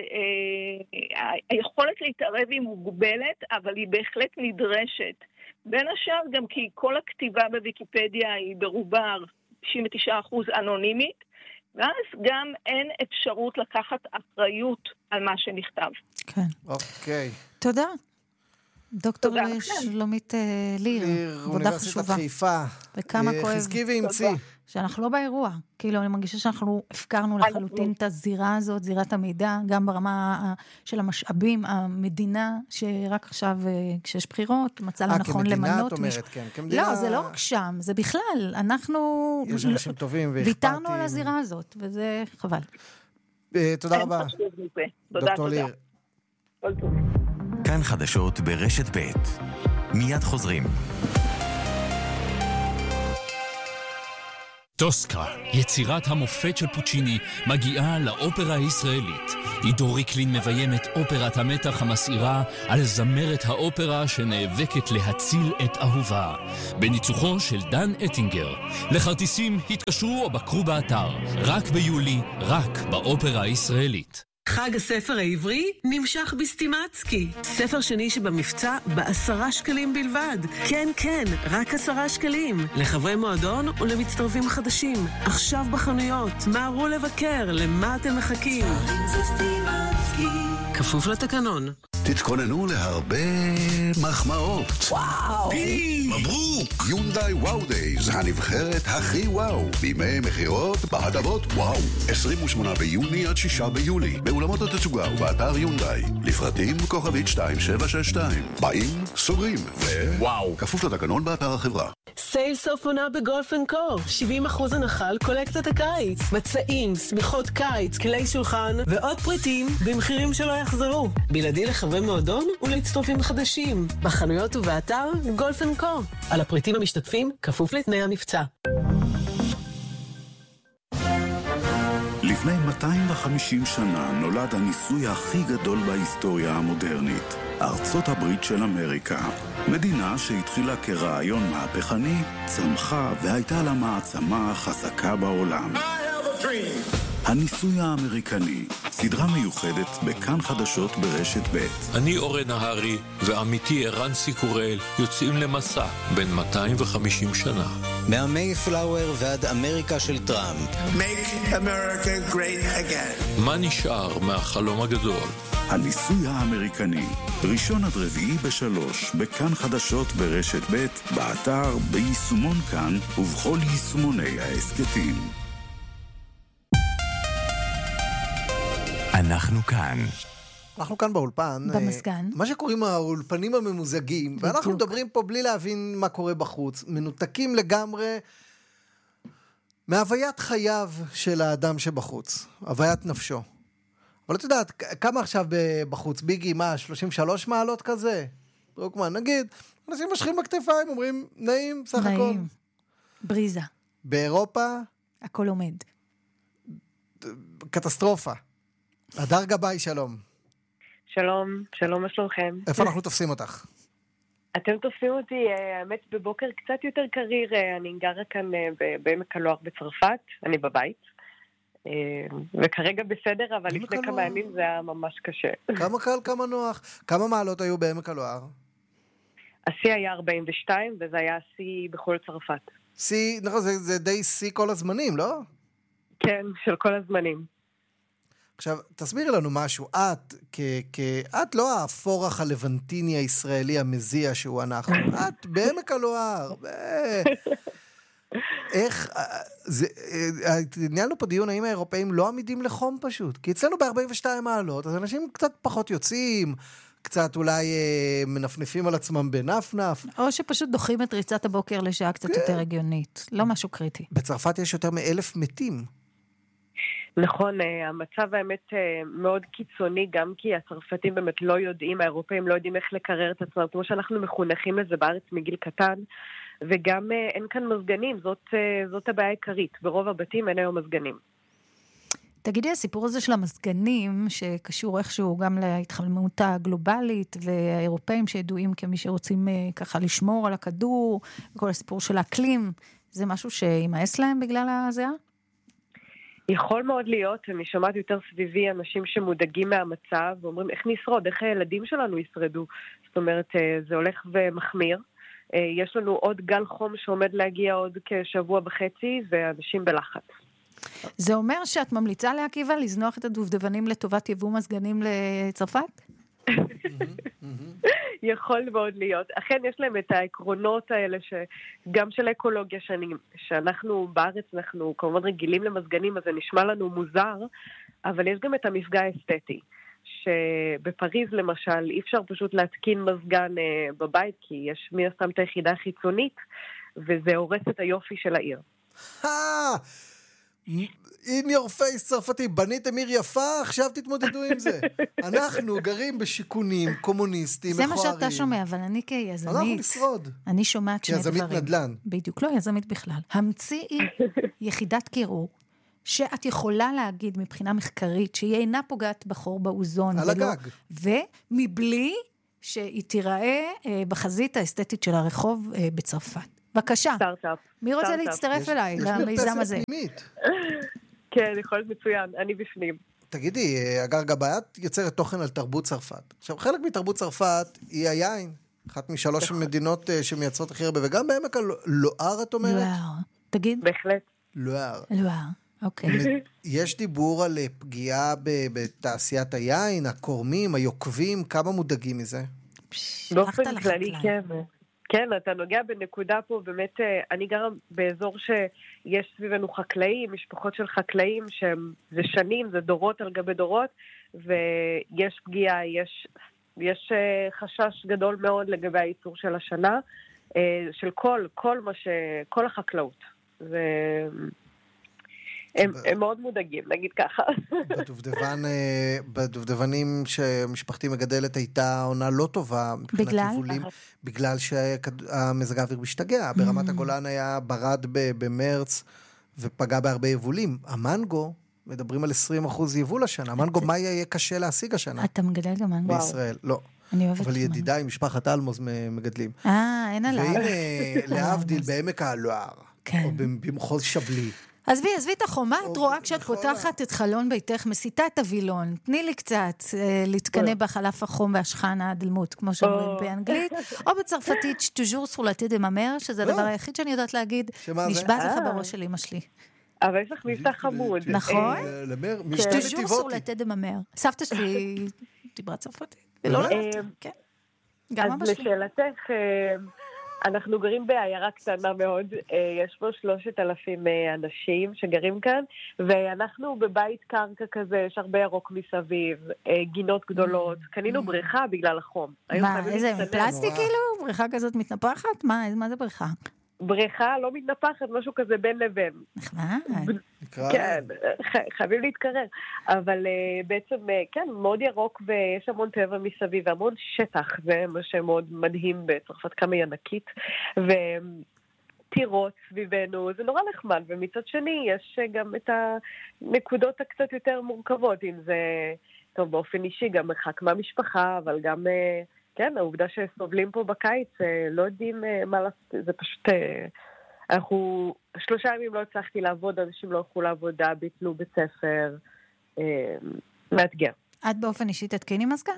שהיכולת להתערב היא מוגבלת, אבל היא בהחלט נדרשת. בין השאר גם כי כל הכתיבה בוויקיפדיה היא ברובה 99% אנונימית, ואז גם אין אפשרות לקחת אחריות על מה שנכתב. כן. אוקיי. תודה. דוקטור שלומית ליר, עבודה חשובה. חיפה. וכמה כואב. חזקי ואמצי. שאנחנו לא באירוע. כאילו, אני מרגישה שאנחנו הפקרנו לחלוטין את הזירה הזאת, זירת המידע, גם ברמה של המשאבים, המדינה, שרק עכשיו, כשיש בחירות, מצא לנכון למנות מישהו. לא, זה לא רק שם, זה בכלל. אנחנו... יש אנשים טובים ואכפתים. ויתרנו על הזירה הזאת, וזה חבל. תודה רבה. דוקטור ליר. כאן חדשות ברשת ב'. מיד חוזרים. טוסקה, יצירת המופת של פוצ'יני, מגיעה לאופרה הישראלית. עידו ריקלין מביים את אופרת המתח המסעירה על זמרת האופרה שנאבקת להציל את אהובה. בניצוחו של דן אטינגר. לכרטיסים התקשרו או בקרו באתר. רק ביולי, רק באופרה הישראלית. חג הספר העברי נמשך בסטימצקי. ספר שני שבמבצע ב10 שקלים בלבד. כן, כן, רק 10 שקלים. לחברי מועדון ולמצטרפים חדשים. עכשיו בחנויות. מהרו לבקר, למה אתם מחכים? כפוף לתקנון. תתכוננו להרבה מחמאות. וואו! מברוק! יונדאי וואו דייז, הנבחרת הכי וואו. בימי מחירות בהטבות וואו. 28 ביוני עד 6 ביולי. באולמות התצוגה ובאתר יונדאי. לפרטים כוכבית 2762. באים, סוגרים. וואו! כפוף לתקנון באתר החברה. סייל סוף עונה בגולף אנד קור. 70% הנחה על קולקציית הקיץ. מצעים, סמיכות קיץ, כלי שולחן ועוד פריטים במחירים שלא יחזרו. בלעדי לחברי מועדון ולהצטרפים חדשים. בחנויות ובאתר גולף אנד קור. על הפריטים המשתתפים כפוף לתנאי המבצע. לפני 250 שנה נולד הניסוי הכי גדול בהיסטוריה המודרנית, ארצות הברית של אמריקה. מדינה שהתחילה כרעיון מהפכני, צמחה והייתה לה מעצמה חזקה בעולם. הניסוי האמריקני, סדרה מיוחדת בכאן חדשות ברשת ב'. אני אורן נהרי ועמיתי ערן סיקורל יוצאים למסע בין 250 שנה. מהמייפלאואר ועד אמריקה של טראמפ. Make America great again. מה נשאר מהחלום הגדול? הניסוי האמריקני, ראשון עד רביעי ב3, בכאן חדשות ברשת ב', באתר, ביישומון כאן ובכל יישומוני העסקתים. אנחנו כאן. אנחנו כאן באולפן. במסגן. מה שקוראים האולפנים הממוזגים, ואנחנו מדברים פה בלי להבין מה קורה בחוץ. מנותקים לגמרי מהוויית חייו של האדם שבחוץ. הוויית נפשו. אבל את יודעת, כמה עכשיו בחוץ? ביגי, מה, 33 מעלות כזה? דרוקמן, נגיד, אנשים משכים בכתפיים, אומרים, נעים, סך הכל. נעים. בריזה. באירופה? הכל עומד. קטסטרופה. הדר גבאי, שלום. שלום, שלום, מה שלומכם? איפה אנחנו תופסים אותך? אתם תופסים אותי, האמת, בבוקר קצת יותר קריר, אני גרה כאן בעמק הלוהר בצרפת, אני בבית, וכרגע בסדר, אבל לפני כמה ימים זה היה ממש קשה. כמה קל, כמה נוח. כמה מעלות היו בעמק הלוהר? השיא היה 42, וזה היה השיא בכל צרפת. שיא, נכון, זה די שיא כל הזמנים, לא? כן, של כל הזמנים. עכשיו, תסבירי לנו משהו. את לא האפורח הלבנטיני הישראלי המזיע שהוא אנחנו. את בעמק הלוהר. איך, ניהלנו פה דיון האם האירופאים לא עמידים לחום פשוט. כי אצלנו ב-42 מעלות, אז אנשים קצת פחות יוצאים, קצת אולי מנפנפים על עצמם בנפנף. או שפשוט דוחים את ריצת הבוקר לשעה קצת יותר הגיונית. לא משהו קריטי. בצרפת יש יותר מ1,000 מתים. נכון, המצב האמת מאוד קיצוני, גם כי הצרפתים באמת לא יודעים, האירופאים לא יודעים איך לקרר את עצמם, כמו שאנחנו מחונכים לזה בארץ מגיל קטן, וגם אין כאן מזגנים, זאת הבעיה העיקרית, ברוב הבתים אין היום מזגנים. תגידי, הסיפור הזה של המזגנים, שקשור איכשהו גם להתחממות הגלובלית, והאירופאים שידועים כמי שרוצים ככה לשמור על הכדור, וכל הסיפור של האקלים, זה משהו שימאס להם בגלל הזיעה? יכול מאוד להיות, אני שומעת יותר סביבי אנשים שמודאגים מהמצב, ואומרים איך נשרוד, איך הילדים שלנו ישרדו. זאת אומרת, זה הולך ומחמיר. יש לנו עוד גל חום שעומד להגיע עוד כשבוע וחצי, ואנשים בלחץ. זה אומר שאת ממליצה לעקיבא לזנוח את הדובדבנים לטובת יבוא מזגנים לצרפת? יכול מאוד להיות. אכן יש להם את העקרונות האלה גם של האקולוגיה שאנחנו בארץ, אנחנו כמובן רגילים למזגנים, אז זה נשמע לנו מוזר, אבל יש גם את המפגע האסתטי, שבפריז למשל אי אפשר פשוט להתקין מזגן בבית, כי יש מן הסתם את היחידה החיצונית, וזה הורס את היופי של העיר. in your face צרפתי, בניתם עיר יפה, עכשיו תתמודדו עם זה. אנחנו גרים בשיכונים קומוניסטיים מכוערים. זה מה שאתה שומע, אבל אני כיזמית, אנחנו נשרוד. אני שומעת שני דברים. יזמית נדל"ן. בדיוק, לא יזמית בכלל. המציאי יחידת קירור, שאת יכולה להגיד מבחינה מחקרית, שהיא אינה פוגעת בחור באוזון. על הגג. ומבלי שהיא תיראה בחזית האסתטית של הרחוב בצרפת. בבקשה. סטארט-אפ. מי רוצה להצטרף אליי למיזם הזה? כן, יכול להיות מצוין, אני בפנים. תגידי, אגר גבאי, את יוצרת תוכן על תרבות צרפת. עכשיו, חלק מתרבות צרפת היא היין. אחת משלוש מדינות שמייצרות הכי הרבה, וגם בעמק הלואר, את אומרת? לואר. תגיד. בהחלט. לואר. לואר, אוקיי. יש דיבור על פגיעה בתעשיית היין, הקורמים, היוקבים, כמה מודאגים מזה? באופן כללי, כן. כן, אתה נוגע בנקודה פה, באמת, אני גרה באזור שיש סביבנו חקלאים, משפחות של חקלאים, שזה שנים, זה דורות על גבי דורות, ויש פגיעה, יש חשש גדול מאוד לגבי הייצור של השנה, של כל החקלאות. הם מאוד מודאגים, נגיד ככה. בדובדבנים שמשפחתי מגדלת הייתה עונה לא טובה מבחינת יבולים, בגלל שהמזג האוויר משתגע. ברמת הגולן היה ברד במרץ ופגע בהרבה יבולים. המנגו, מדברים על 20% יבול השנה. המנגו, מה יהיה קשה להשיג השנה? אתה מגדל גם מנגו? בישראל, לא. אבל ידידיי, משפחת אלמוז מגדלים. אין עליו. והנה, להבדיל בעמק הלואר, או במחוז שבלי. עזבי את החומה, את רואה כשאת פותחת את חלון ביתך, מסיתה את הווילון, תני לי קצת להתקנה בחלף החום והשכן הדלמות, כמו שאומרים באנגלית, או בצרפתית, toujours sur la tête de ma mère, שזה הדבר היחיד שאני יודעת להגיד, נשבעת לך בראש של אמא שלי. אבל יש לך מבטא חמוד. נכון? toujours sur la tête de ma mère. סבתא שלי דיברה צרפתית. כן. גם אבא שלי. אז לשאלתך, אנחנו גרים בעיירה קטנה מאוד, יש פה 3,000 אנשים שגרים כאן, ואנחנו בבית קרקע כזה, יש הרבה ירוק מסביב, גינות גדולות, קנינו בריכה בגלל החום. מה, איזה פלסטיק כאילו? בריכה כזאת מתנפחת? מה זה בריכה? בריכה לא מתנפחת, משהו כזה בין לבין. נחמד. כן, חייבים להתקרר. אבל בעצם, כן, מאוד ירוק ויש המון טבע מסביב והמון שטח, זה מה שמאוד מדהים בצרפת, כמה היא ענקית. וטירות סביבנו, זה נורא נחמד. ומצד שני, יש גם את הנקודות הקצת יותר מורכבות, אם זה, טוב, באופן אישי, גם מרחק מהמשפחה, אבל גם... כן, העובדה שסובלים פה בקיץ, לא יודעים מה לעשות, זה פשוט, אנחנו, 3 ימים לא הצלחתי לעבוד, אנשים לא הלכו לעבודה, ביטלו בית ספר, מאתגר. את באופן אישי תתקין עם מזגן?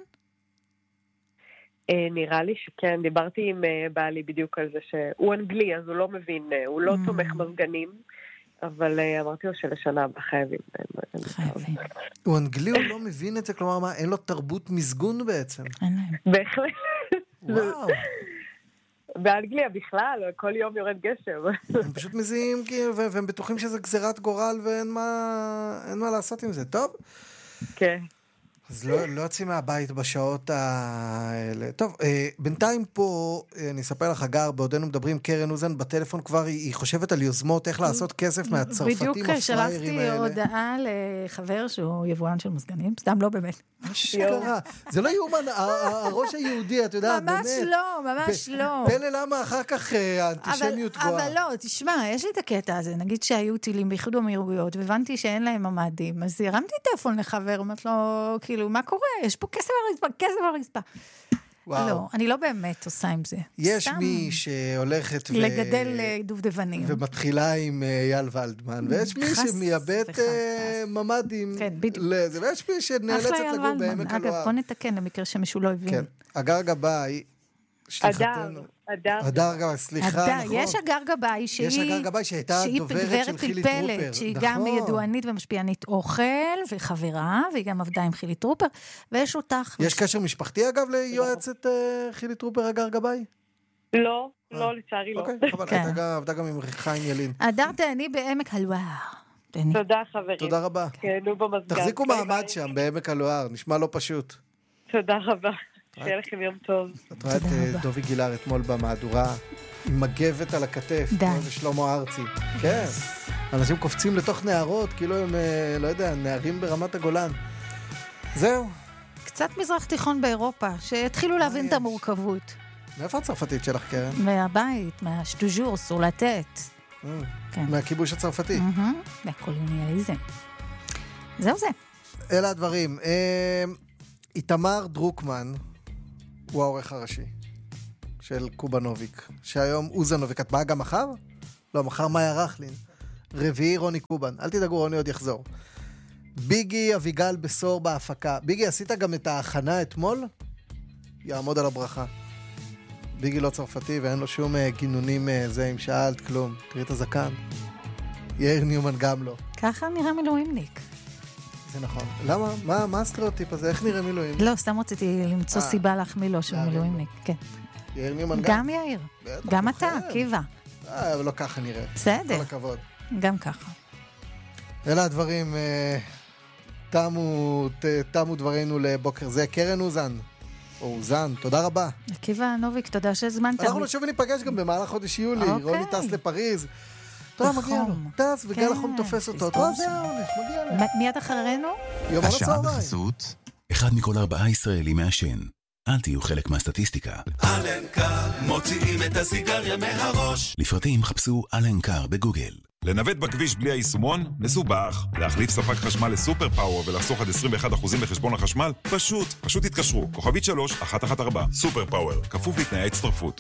נראה לי שכן, דיברתי עם בעלי בדיוק על זה שהוא אנגלי, אז הוא לא מבין, הוא לא תומך מזגנים, אבל אמרתי לו שלשנה הבאה חייבים. הוא אנגלי, הוא לא מבין את זה, כלומר, מה, אין לו תרבות מזגון בעצם. בהחלט. וואו. באנגליה בכלל, כל יום יורד גשם. הם פשוט מזיעים, והם בטוחים שזה גזירת גורל, ואין מה לעשות עם זה. טוב? כן. אז לא יוצאים מהבית בשעות האלה. טוב, בינתיים פה, אני אספר לך, גר, בעודנו מדברים, קרן אוזן בטלפון כבר, היא חושבת על יוזמות, איך לעשות כסף מהצרפתים הפריירים האלה. בדיוק שלחתי הודעה לחבר שהוא יבואן של מזגנים, סתם לא באמת. מה שקרה? זה לא יאומן, הראש היהודי, את יודעת, באמת. ממש לא. פלא למה אחר כך האנטישמיות גואה. אבל לא, תשמע, יש לי את הקטע הזה, נגיד שהיו טילים באיחוד האמירויות, והבנתי שאין להם ממ"דים, אז הרמתי טלפון לחבר, אמרת לו, כאילו, מה קורה? יש פה כסף על הרצפה. לא, אני לא באמת עושה עם זה. יש מי שהולכת לגדל דובדבנים. ומתחילה עם אייל ולדמן, ויש מי שמייבט ממ"דים. כן, בדיוק. ויש מי שנאלצת לגור בעמק הלואר. אגב, בוא נתקן למקרה שמישהו לא הבין. כן, אגר גבאי, שליחתנו. אדר גבאי, סליחה, נכון. יש אגר גבאי שהייתה דוברת של חילי טרופר. שהיא גם ידוענית ומשפיענית אוכל וחברה, והיא גם עבדה עם חילי טרופר, ויש אותך... יש קשר משפחתי אגב ליועצת חילי טרופר אגר גבאי? לא, לצערי לא. אוקיי, אבל עבדה גם עם חיים ילין. אדר תהני בעמק הלואר. תודה חברים. תודה רבה. תחזיקו מעמד שם בעמק הלואר, נשמע לא פשוט. תודה רבה. שיהיה לכם יום טוב. את רואה את דובי גילר אתמול במהדורה עם מגבת על הכתף, כמו זה שלמה ארצי. כן. אנשים קופצים לתוך נערות, כאילו הם, לא יודע, נערים ברמת הגולן. זהו. קצת מזרח תיכון באירופה, שהתחילו להבין את המורכבות. מאיפה הצרפתית שלך, קרן? מהבית, מהשטוז'ור, סולטט. מהכיבוש הצרפתי. מהקולוניאליזם. זהו זה. אלה הדברים. איתמר דרוקמן הוא העורך הראשי של קובנוביק, שהיום אוזנוביק. את באה גם מחר? לא, מחר מאיה רכלין. רביעי רוני קובן. אל תדאגו, רוני עוד יחזור. ביגי אביגל בסור בהפקה. ביגי, עשית גם את ההכנה אתמול? יעמוד על הברכה. ביגי לא צרפתי ואין לו שום גינונים זה, אם שאלת כלום. תראי את הזקן. יאיר ניומן גם לא. ככה נראה מילואימניק. זה נכון. למה? מה הסטריאוטיפ הזה? איך נראה מילואימניק? לא, סתם רציתי למצוא סיבה להחמיא לו שהוא מילואימניק. כן. יאיר ניומן גם יאיר. גם אתה, קיבה. אבל לא ככה נראה. בסדר. כל הכבוד. גם ככה. אלה הדברים, תמו דברינו לבוקר זה. קרן אוזן, או אוזן, תודה רבה. עקיבא נוביק, תודה שהזמנת. אנחנו נשוב וניפגש גם במהלך חודש יולי. רוני טס לפריז. טוב, מגיע לו. טס וגל החום תופס אותו. טוב, זה העונש, מגיע לו. מיד אחרינו? יום על השעה הצהריים. בחסות, 1 מכל 4 ישראלים מעשן. אל תהיו חלק מהסטטיסטיקה. אלנקר, מוציאים את הסיגריה מהראש. לפרטים חפשו אלנקר בגוגל. לנווט בכביש בלי היישומון? מסובך. להחליף ספק חשמל לסופר פאוור ולחסוך עד 21% בחשבון החשמל? פשוט תתקשרו. כוכבית 3114. סופר פאוור. כפוף לתנאי ההצטרפות.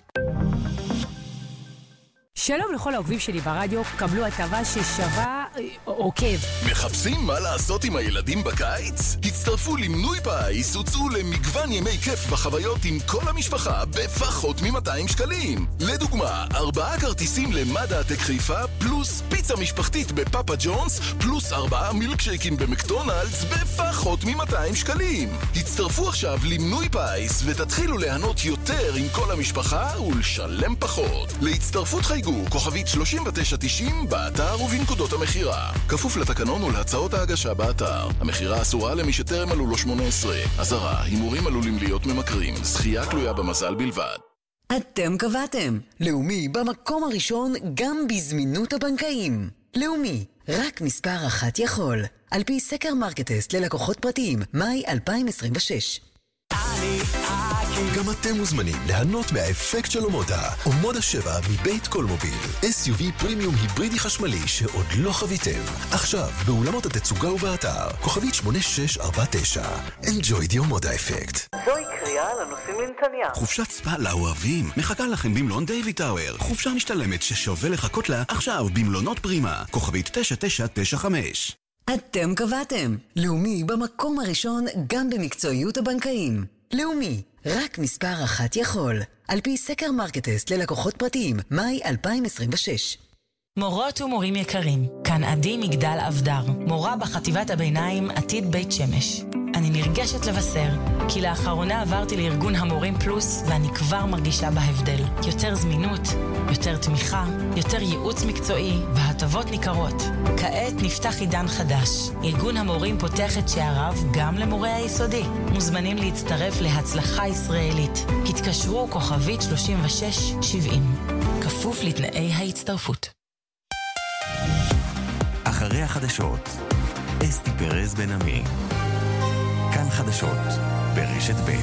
שלום לכל העוקבים שלי ברדיו, קבלו הטבה ששווה עוקב. מחפשים מה לעשות עם הילדים בקיץ? הצטרפו למנוי פיס, הוצאו למגוון ימי כיף וחוויות עם כל המשפחה בפחות מ-200 שקלים. לדוגמה, 4 כרטיסים למדע טק חיפה, פלוס פיצה משפחתית בפאפה ג'ונס, פלוס 4 מילקשייקים במקדונלדס בפחות מ-200 שקלים. הצטרפו עכשיו למנוי פיס ותתחילו ליהנות יותר עם כל המשפחה ולשלם פחות. להצטרפות חייגו כוכבית 3990 באתר ובנקודות המחירה. כפוף לתקנון ולהצעות ההגשה באתר. המחירה אסורה למי שטרם מלאו לו 18. אזהרה, הימורים עלולים להיות ממכרים. זכייה תלויה במזל בלבד. אתם קבעתם. לאומי במקום הראשון גם בזמינות הבנקאים. לאומי, רק מספר אחת יכול. על פי סקר מרקטסט ללקוחות פרטיים, מאי 2026. גם אתם מוזמנים ליהנות מהאפקט של אומודה. אומודה 7 מבית קולמוביל. SUV פרימיום היברידי חשמלי שעוד לא חוויתם. עכשיו, באולמות התצוגה ובאתר. כוכבית 8649. Enjoy the אומודה אפקט. זוהי קריאה לנוסעים לנתניה. חופשת ספה לאוהבים. מחכה לכם במלון דיוויד טאוור. חופשה משתלמת ששווה לחכות לה עכשיו במלונות פרימה. כוכבית 9995. אתם קבעתם. לאומי במקום הראשון גם במקצועיות הבנקאים. לאומי, רק מספר אחת יכול. על פי סקר מרקטסט ללקוחות פרטיים, מאי 2026. מורות ומורים יקרים, כאן עדי מגדל אבדר, מורה בחטיבת הביניים עתיד בית שמש. אני נרגשת לבשר, כי לאחרונה עברתי לארגון המורים פלוס, ואני כבר מרגישה בהבדל. יותר זמינות, יותר תמיכה, יותר ייעוץ מקצועי, והטבות ניכרות. כעת נפתח עידן חדש. ארגון המורים פותח את שעריו גם למורי היסודי. מוזמנים להצטרף להצלחה ישראלית. התקשרו כוכבית 3670. כפוף לתנאי ההצטרפות. אחרי החדשות, אסתי פרז בן עמי. כאן חדשות, ברשת ב'.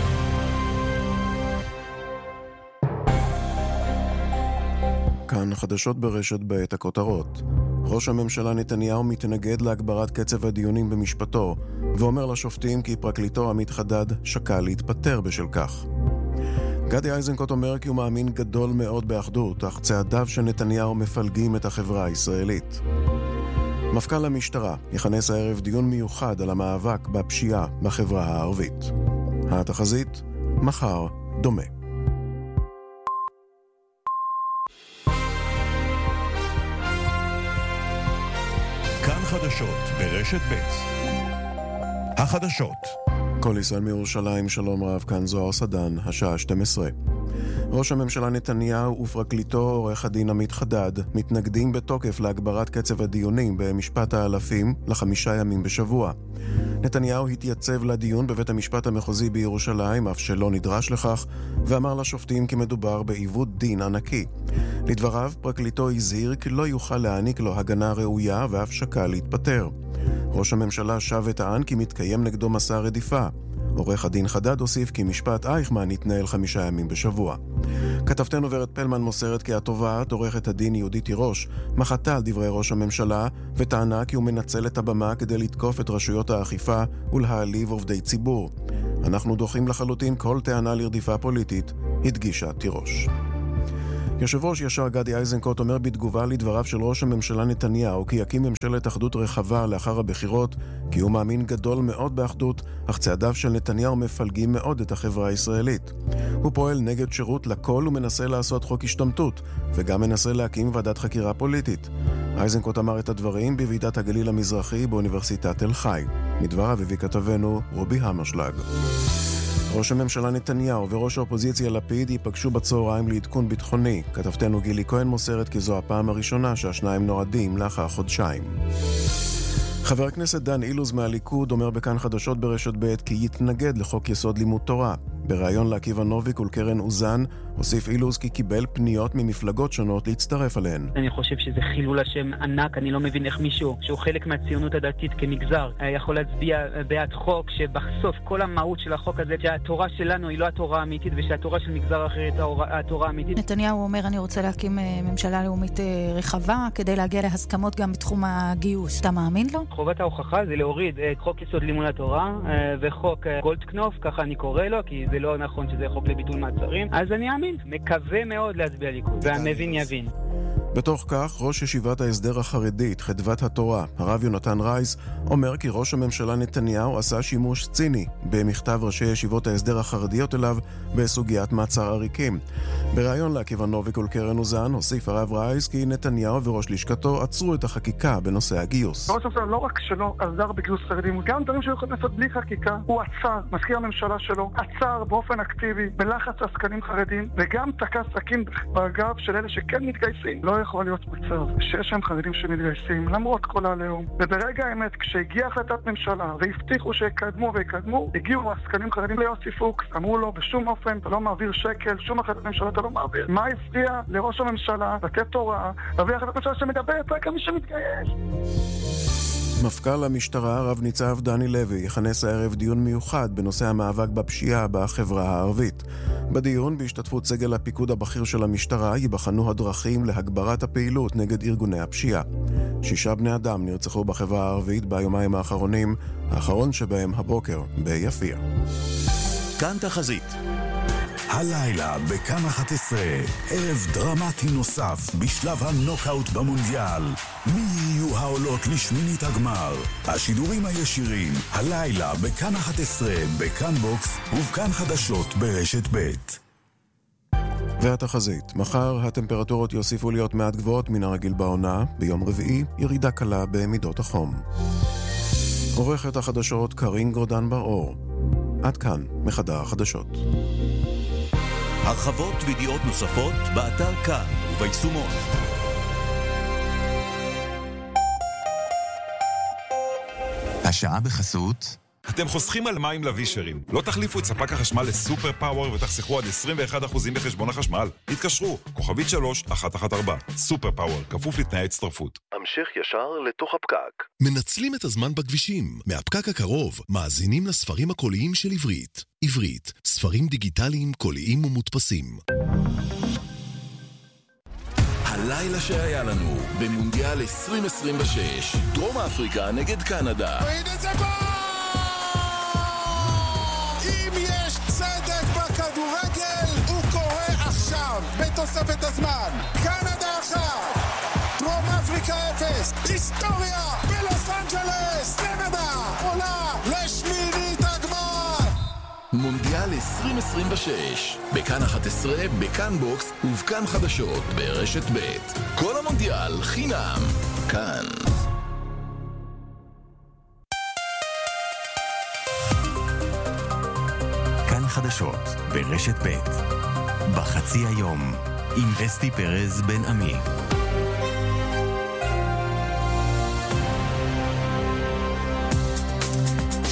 כאן חדשות ברשת ב' הכותרות. ראש הממשלה נתניהו מתנגד להגברת קצב הדיונים במשפטו, ואומר לשופטים כי פרקליטו עמית חדד שקל להתפטר בשל כך. גדי איזנקוט אומר כי הוא מאמין גדול מאוד באחדות, אך צעדיו של נתניהו מפלגים את החברה הישראלית. מפכ"ל המשטרה יכנס הערב דיון מיוחד על המאבק בפשיעה בחברה הערבית. התחזית, מחר דומה. כאן חדשות ברשת ב'. החדשות. כל ישראל מירושלים, שלום רב, כאן זוהר סדן, השעה 12. ראש הממשלה נתניהו ופרקליטו עורך הדין עמית חדד מתנגדים בתוקף להגברת קצב הדיונים במשפט האלפים ל5 ימים בשבוע. נתניהו התייצב לדיון בבית המשפט המחוזי בירושלים, אף שלא נדרש לכך, ואמר לשופטים כי מדובר בעיוות דין ענקי. לדבריו, פרקליטו הזהיר כי לא יוכל להעניק לו הגנה ראויה ואף שקל להתפטר. ראש הממשלה שב וטען כי מתקיים נגדו מסע רדיפה. עורך הדין חדד הוסיף כי משפט אייכמן יתנהל 5 ימים בשבוע. כתבתנו ורד פלמן מוסרת כי התובעת, עורכת הדין יהודית תירוש, מחתה על דברי ראש הממשלה וטענה כי הוא מנצל את הבמה כדי לתקוף את רשויות האכיפה ולהעליב עובדי ציבור. אנחנו דוחים לחלוטין כל טענה לרדיפה פוליטית, הדגישה תירוש. יושב ראש ישר גדי איזנקוט אומר בתגובה לדבריו של ראש הממשלה נתניהו כי יקים ממשלת אחדות רחבה לאחר הבחירות, כי הוא מאמין גדול מאוד באחדות, אך צעדיו של נתניהו מפלגים מאוד את החברה הישראלית. הוא פועל נגד שירות לכל ומנסה לעשות חוק השתמטות, וגם מנסה להקים ועדת חקירה פוליטית. איזנקוט אמר את הדברים בוועידת הגליל המזרחי באוניברסיטת תל חי. מדבריו הביא כתבנו רובי המרשלג. ראש הממשלה נתניהו וראש האופוזיציה לפיד ייפגשו בצהריים לעדכון ביטחוני. כתבתנו גילי כהן מוסרת כי זו הפעם הראשונה שהשניים נועדים לאחר חודשיים. חבר הכנסת דן אילוז מהליכוד אומר בכאן חדשות ברשת ב' כי יתנגד לחוק יסוד לימוד תורה. בריאיון לעקיבא נוביק ולקרן אוזן הוסיף אילוז כי קיבל פניות ממפלגות שונות להצטרף עליהן. אני חושב שזה חילול השם ענק, אני לא מבין איך מישהו שהוא חלק מהציונות הדתית כמגזר יכול להצביע בעד חוק שבסוף כל המהות של החוק הזה שהתורה שלנו היא לא התורה האמיתית ושהתורה של מגזר אחר היא התורה האמיתית. נתניהו אומר אני רוצה להקים ממשלה לאומית רחבה כדי להגיע להסכמות גם בתחום הגיוס. אתה מאמין לו? חובת ההוכחה זה להוריד את חוק יסוד לימוד התורה וחוק גולדקנופ, ככה אני קורא לו, כי זה לא נכון שזה חוק לביטול מעצרים. אז אני אאמין, מקווה מאוד להצביע ליכוד, והמבין יבין. בתוך כך, ראש ישיבת ההסדר החרדית, חדוות התורה, הרב יונתן רייס, אומר כי ראש הממשלה נתניהו עשה שימוש ציני במכתב ראשי ישיבות ההסדר החרדיות אליו בסוגיית מעצר עריקים. בריאיון לעקיבא נוביק ולקרן אוזן הוסיף הרב רייס כי נתניהו וראש לשכתו עצרו את החקיקה בנושא הגיוס. ראש הממשלה לא רק שלא עזר בגיוס חרדים, גם דברים שהיו יכולים לעשות בלי חקיקה, הוא עצר, מזכיר הממשלה שלו, עצר באופן אקטיבי בלחץ עסקנים חרדים, וגם תקע סכין בגב של אלה שכן מתגייסים. לא יכול להיות מצב שיש שם חרדים שמתגייסים למרות כל העליהום. וברגע האמת, כשהגיעה החלטת ממשלה והבטיחו שיקדמו ויקדמו, הגיעו עסקנים חרדים ליוסי פוקס, אמרו לו בשום אופן אתה לא מעביר שקל, שום החלטת ממשלה אתה לא מעביר. מה הפריע לראש הממשלה לתת הוראה, להביא החלטת ממשלה שמדברת רק על מי שמתגייס? מפכ"ל המשטרה רב ניצב דני לוי יכנס הערב דיון מיוחד בנושא המאבק בפשיעה בחברה הערבית. בדיון, בהשתתפות סגל הפיקוד הבכיר של המשטרה, ייבחנו הדרכים להגברת הפעילות נגד ארגוני הפשיעה. 6 בני אדם נרצחו בחברה הערבית ביומיים האחרונים, האחרון שבהם הבוקר ביפיע. כאן תחזית. הלילה בכאן 11, ערב דרמטי נוסף בשלב הנוקאוט במונדיאל. מי יהיו העולות לשמינית הגמר? השידורים הישירים, הלילה בכאן 11, בכאן בוקס ובכאן חדשות ברשת ב'. והתחזית, מחר הטמפרטורות יוסיפו להיות מעט גבוהות מן הרגיל בעונה, ביום רביעי ירידה קלה במידות החום. עורכת החדשות קרין גורדן בר-אור. עד כאן מחדר החדשות. הרחבות וידיעות נוספות באתר כאן וביישומון. השעה בחסות. אתם חוסכים על מים לווישרים. לא תחליפו את ספק החשמל לסופר פאוור ותחסכו עד 21% בחשבון החשמל. התקשרו, כוכבית 3114. סופר פאוור, כפוף לתנאי הצטרפות. המשך ישר לתוך הפקק. מנצלים את הזמן בכבישים. מהפקק הקרוב, מאזינים לספרים הקוליים של עברית. עברית, ספרים דיגיטליים, קוליים ומודפסים. הלילה שהיה לנו במונדיאל 2026, דרום אפריקה נגד קנדה. והנה זה גול! אם יש צדק בכדורגל, הוא קורה עכשיו, בתוספת הזמן. קנדה 1, דרום אפריקה 0, היסטוריה בלוס אנג'לס, קנדה עולה לשמינית הגמר. מונדיאל 2026, בכאן 11, בכאן בוקס ובכאן חדשות ברשת ב'. כל המונדיאל חינם, כאן. כאן חדשות ברשת ב'. בחצי היום עם אסתי פרז בן עמי.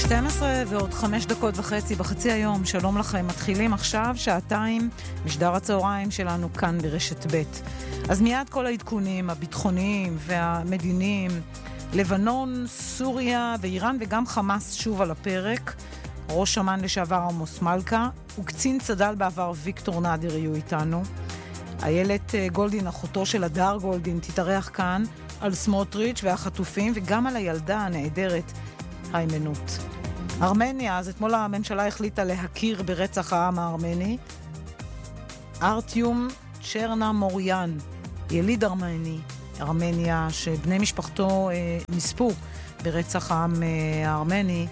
12 ועוד 5:05 בחצי היום. שלום לכם, מתחילים עכשיו שעתיים משדר הצהריים שלנו כאן ברשת ב'. אז מיד כל העדכונים הביטחוניים והמדיניים, לבנון, סוריה ואיראן וגם חמאס שוב על הפרק. ראש אמ"ן לשעבר עמוס מלכה וקצין צד"ל בעבר ויקטור נאדר יהיו איתנו. איילת גולדין, אחותו של הדר גולדין, תתארח כאן על סמוטריץ' והחטופים וגם על הילדה הנהדרת היימנות. ארמניה, אז אתמול הממשלה החליטה להכיר ברצח העם הארמני. ארטיום צ'רנמוריאן, יליד ארמניה, שבני משפחתו נספו ברצח העם הארמני,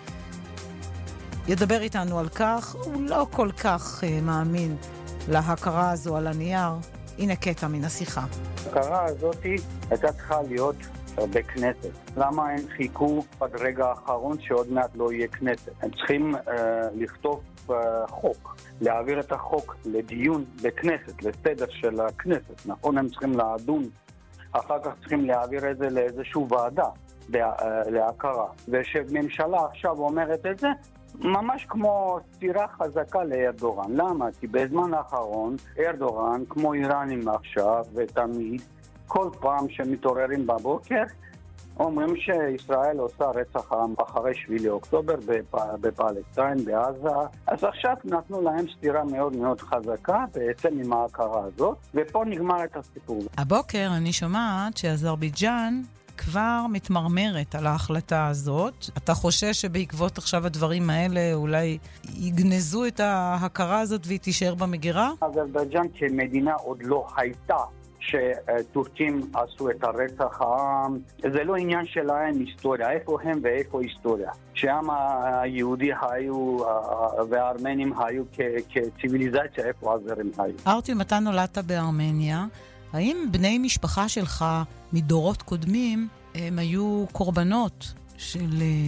ידבר איתנו על כך. הוא לא כל כך מאמין להכרה הזו על הנייר. הנה קטע מן השיחה. ההכרה הזאת הייתה צריכה להיות בכנסת. למה הם חיכו עד רגע האחרון שעוד מעט לא יהיה כנסת? הם צריכים לכתוב חוק, להעביר את החוק לדיון בכנסת, לסדר של הכנסת. נכון, הם צריכים לדון, אחר כך צריכים להעביר את זה לאיזשהו ועדה להכרה. ושממשלה עכשיו אומרת את זה, ממש כמו סתירה חזקה לארדורן. למה? כי בזמן האחרון ארדורן, כמו איראנים עכשיו ותמיד, כל פעם שמתעוררים בבוקר, אומרים שישראל עושה רצח עם אחרי 7 לאוקטובר בפלסטין, בעזה. אז עכשיו נתנו להם סתירה מאוד מאוד חזקה בעצם עם ההכרה הזאת, ופה נגמר את הסיפור. הבוקר אני שומעת שאזרבייג'אן כבר מתמרמרת על ההחלטה הזאת. אתה חושש שבעקבות עכשיו הדברים האלה אולי יגנזו את ההכרה הזאת והיא תישאר במגירה? אזרבייג'אן כמדינה עוד לא הייתה שטורקים עשו את הרצח העם. זה לא עניין שלהם היסטוריה, איפה הם ואיפה היסטוריה. שהעם היהודי היו והארמנים היו כציביליזציה, איפה הזרים היו. ארטיום, אתה נולדת בארמניה. האם בני משפחה שלך מדורות קודמים הם היו קורבנות של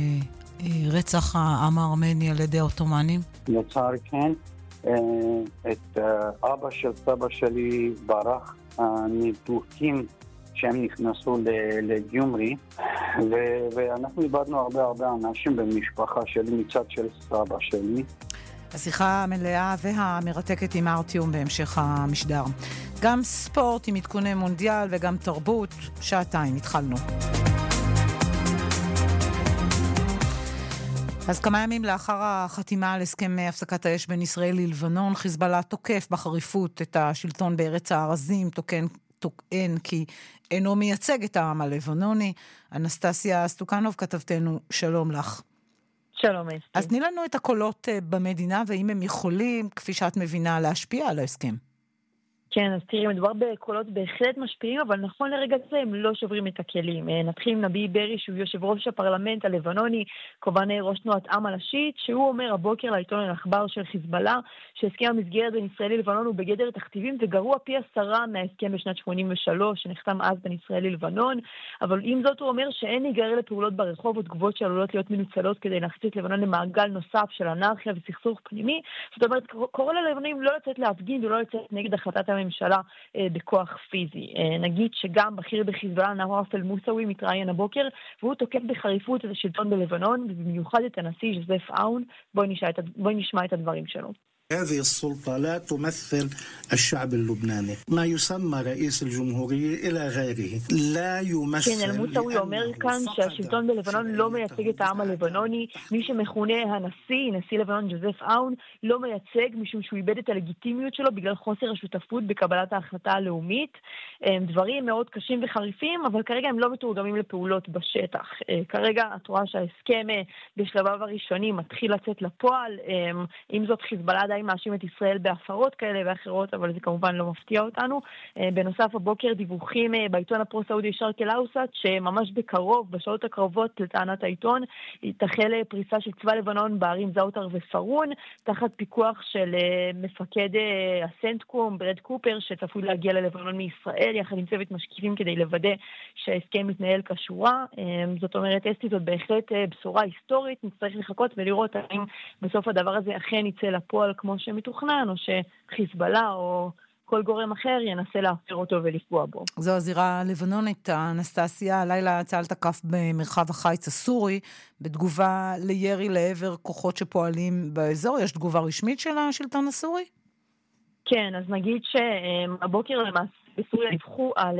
רצח העם הארמני על ידי העות'מאנים? לצערי כן. את אבא של סבא שלי ברח מטורקים שהם נכנסו לגיומרי, ואנחנו איבדנו הרבה אנשים במשפחה שלי מצד של סבא שלי. השיחה המלאה והמרתקת עם ארטיום בהמשך המשדר. גם ספורט עם עדכוני מונדיאל וגם תרבות. שעתיים, התחלנו. אז כמה ימים לאחר החתימה על הסכם הפסקת האש בין ישראל ללבנון, חיזבאללה תוקף בחריפות את השלטון בארץ הארזים, טוען כי אינו מייצג את העם הלבנוני. אנסטסיה סטוקנוב, כתבתנו, שלום לך. שלום אסתי. אז תני לנו את הקולות במדינה, ואם הם יכולים, כפי שאת מבינה, להשפיע על ההסכם. כן, אז תראי, מדובר בקולות בהחלט משפיעים, אבל נכון לרגע זה הם לא שוברים את הכלים. נתחיל עם נביה ברי, שהוא יושב ראש הפרלמנט הלבנוני, כמובן ראש תנועת עם הלשית, שהוא אומר הבוקר לעיתון אל-אחבר של חיזבאללה, שהסכם המסגרת בין ישראל ללבנון הוא בגדר תכתיבים, וגרוע פי 10 מההסכם בשנת 83, שנחתם אז בין ישראל ללבנון, אבל עם זאת הוא אומר שאין להיגרר לפעולות ברחוב או תגובות שעלולות להיות מנוצלות כדי להכניס את לבנון למעגל נוסף של אנרכיה וסכסוך פנימי. זאת אומרת, קורא ללבנונים לא לצאת להפגין ולא לצאת נגד החלטת הממשלה בכוח פיזי. נגיד שגם בכיר בחיזבאללה נואף אל-מוסאווי מתראיין הבוקר, והוא תוקף בחריפות את השלטון בלבנון, ובמיוחד את הנשיא ז'וזף אאון. בואי נשמע את הדברים שלו. هذه السلطة لا تمثل الشعب اللبناني ما يسمى رئيس الجمهورية إلى غيره لا يمثل. כן, אל-מוסאווי אומר כאן שהשלטון בלבנון לא מייצג את העם הלבנוני. מי שמכונה נשיא לבנון ז'וזף אאון לא מייצג משום שהוא איבד את הלגיטימיות שלו בגלל חוסר השותפות בקבלת ההחלטה הלאומית. דברים מאוד קשים וחריפים, אבל כרגע הם לא מתורגמים לפעולות בשטח. כרגע את רואה שההסכם בשלביו הראשונים מתחיל לצאת לפועל. עם זאת חיזבאללה מאשים את ישראל בהפרות כאלה ואחרות, אבל זה כמובן לא מפתיע אותנו. בנוסף, הבוקר דיווחים בעיתון הפרו-סעודי שרק אל-אוסט, שממש בקרוב, בשעות הקרובות לטענת העיתון, תחל פריסה של צבא לבנון בערים זאוטר ופרון, תחת פיקוח של מפקד הסנטקום, ברד קופר, שצפוי להגיע ללבנון מישראל, יחד עם צוות משקיפים כדי לוודא שההסכם מתנהל כשורה. זאת אומרת, אסתי, זאת בהחלט בשורה היסטורית, נצטרך לחכות ולראות האם בסוף הדבר הזה אכן יצא לפועל כמו שמתוכנן, או שחיזבאללה או כל גורם אחר ינסה להפר אותו ולפגוע בו. זו הזירה הלבנונית, אנסטסיה. הלילה צה"ל תקף במרחב החיץ הסורי, בתגובה לירי לעבר כוחות שפועלים באזור. יש תגובה רשמית של השלטון הסורי? כן, אז נגיד שהבוקר למעשה בסוריה דיווחו על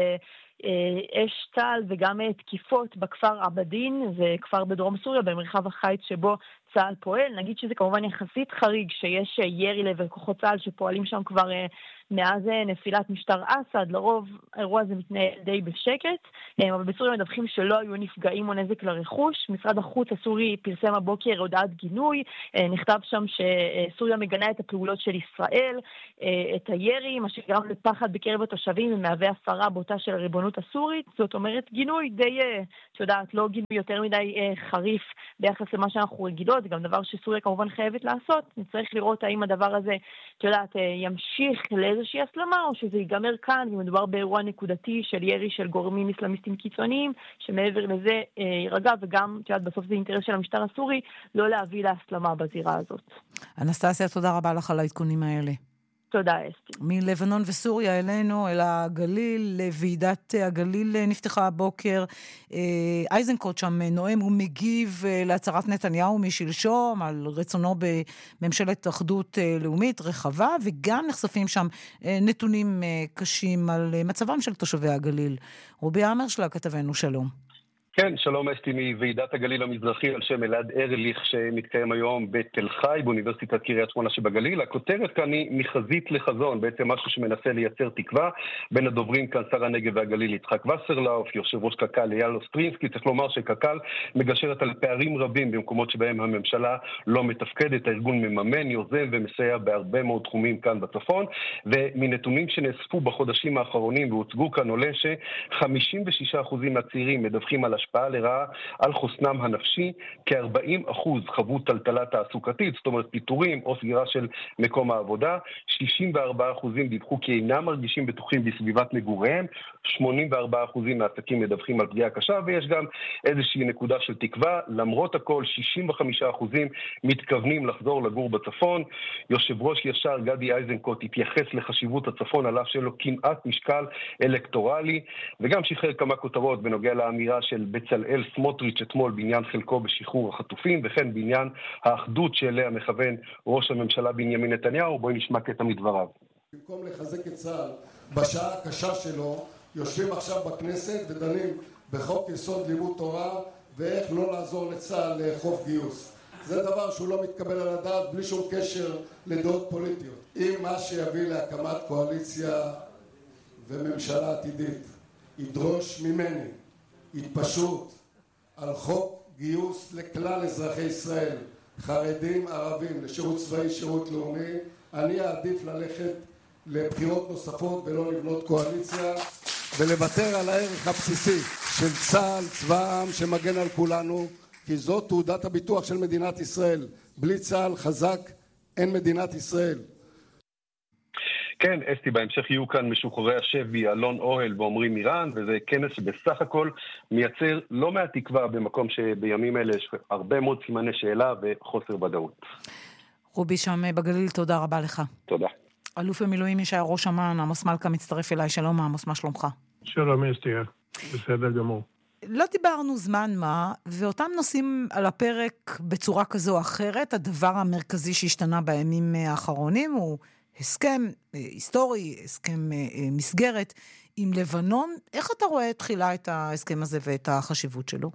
אש צה"ל וגם תקיפות בכפר עבדין, זה כפר בדרום סוריה, במרחב החיץ שבו צה"ל פועל. נגיד שזה כמובן יחסית חריג שיש ירי לעבר כוחות צה"ל שפועלים שם כבר מאז נפילת משטר אסד. לרוב האירוע הזה מתנהל די בשקט, אבל בסוריה מדווחים שלא היו נפגעים או נזק לרכוש. משרד החוץ הסורי פרסם הבוקר הודעת גינוי, נכתב שם שסוריה מגנה את הפעולות של ישראל, את הירי, מה שגרם לפחד בקרב התושבים ומהווה הפרה בוטה של הריבונות הסורית. זאת אומרת גינוי די, יודעת, לא גינוי יותר מדי חריף ביחס למה שאנחנו רגילות, זה גם דבר שסוריה כמובן חייבת לעשות. נצטרך לראות האם הדבר הזה, יודעת, ימשיך לאיזושהי הסלמה, או שזה ייגמר כאן, ומדובר באירוע נקודתי של ירי של גורמים אסלאמיסטים קיצוניים, שמעבר לזה יירגע, וגם, יודעת, בסוף זה אינטרס של המשטר הסורי, לא להביא להסלמה בזירה הזאת. אנסטסיה, תודה רבה לך על העדכונים האלה. תודה, אסתי. מלבנון וסוריה אלינו, אל הגליל, לוועידת הגליל נפתחה הבוקר. אייזנקוט שם נואם ומגיב להצהרת נתניהו משלשום על רצונו בממשלת אחדות לאומית רחבה, וגם נחשפים שם נתונים קשים על מצבם של תושבי הגליל. רובי אמרשלג, כתבנו, שלום. כן, שלום אסתי מוועידת הגליל המזרחי על שם אלעד ארליך שמתקיים היום בתל חי באוניברסיטת קריית שמונה שבגליל. הכותרת כאן היא מחזית לחזון, בעצם משהו שמנסה לייצר תקווה. בין הדוברים כאן שר הנגב והגליל יצחק וסרלאוף, יושב ראש קק"ל אייל אוסטרינסקי. צריך לומר שקק"ל מגשרת על פערים רבים במקומות שבהם הממשלה לא מתפקדת. הארגון מממן, יוזם ומסייע בהרבה מאוד תחומים כאן בצפון, ומנתונים שנאספו בחודשים האחרונים והוצגו כאן עולה ש56% מהצעירים מדווחים על השפעה לרעה על חוסנם הנפשי, כ-40% חוו טלטלה תעסוקתית, זאת אומרת פיטורים או סגירה של מקום העבודה, 64% דיווחו כי אינם מרגישים בטוחים בסביבת מגוריהם, 84% מהעסקים מדווחים על פגיעה קשה, ויש גם איזושהי נקודה של תקווה. למרות הכל 65% מתכוונים לחזור לגור בצפון. יושב ראש ישר גדי אייזנקוט התייחס לחשיבות הצפון על אף שלו כמעט משקל אלקטורלי, וגם שחרר כמה כותרות בנוגע לאמירה של בצלאל סמוטריץ' אתמול בעניין חלקו בשחרור החטופים, וכן בעניין האחדות שאליה מכוון ראש הממשלה בנימין נתניהו. בואי נשמע קטע מדבריו. במקום לחזק את צה"ל בשעה הקשה שלו, יושבים עכשיו בכנסת ודנים בחוק יסוד לימוד תורה ואיך לא לעזור לצה"ל לאכוף גיוס. זה דבר שהוא לא מתקבל על הדעת בלי שום קשר לדעות פוליטיות. אם מה שיביא להקמת קואליציה וממשלה עתידית ידרוש ממני התפשרות על חוק גיוס לכלל אזרחי ישראל, חרדים, ערבים, לשירות צבאי, שירות לאומי, אני אעדיף ללכת לבחירות נוספות ולא לבנות קואליציה ולוותר על הערך הבסיסי של צה"ל, צבא העם שמגן על כולנו, כי זאת תעודת הביטוח של מדינת ישראל. בלי צה"ל חזק אין מדינת ישראל. כן, אסתי, בהמשך יהיו כאן משוחררי השבי, אלון אוהל ואומרים איראן, וזה כנס שבסך הכל מייצר לא מעט תקווה במקום שבימים אלה יש הרבה מאוד סימני שאלה וחוסר ודאות. רובי שם בגליל, תודה רבה לך. תודה. אלוף במילואים ישעיה ראש אמ"ן, עמוס מלכה מצטרף אליי. שלום עמוס, מה שלומך? שלום אסתי, בסדר גמור. לא דיברנו זמן מה, ואותם נושאים על הפרק בצורה כזו או אחרת. הדבר המרכזי שהשתנה בימים האחרונים הוא הסכם היסטורי, הסכם מסגרת עם לבנון. איך אתה רואה תחילה את ההסכם הזה ואת החשיבות שלו?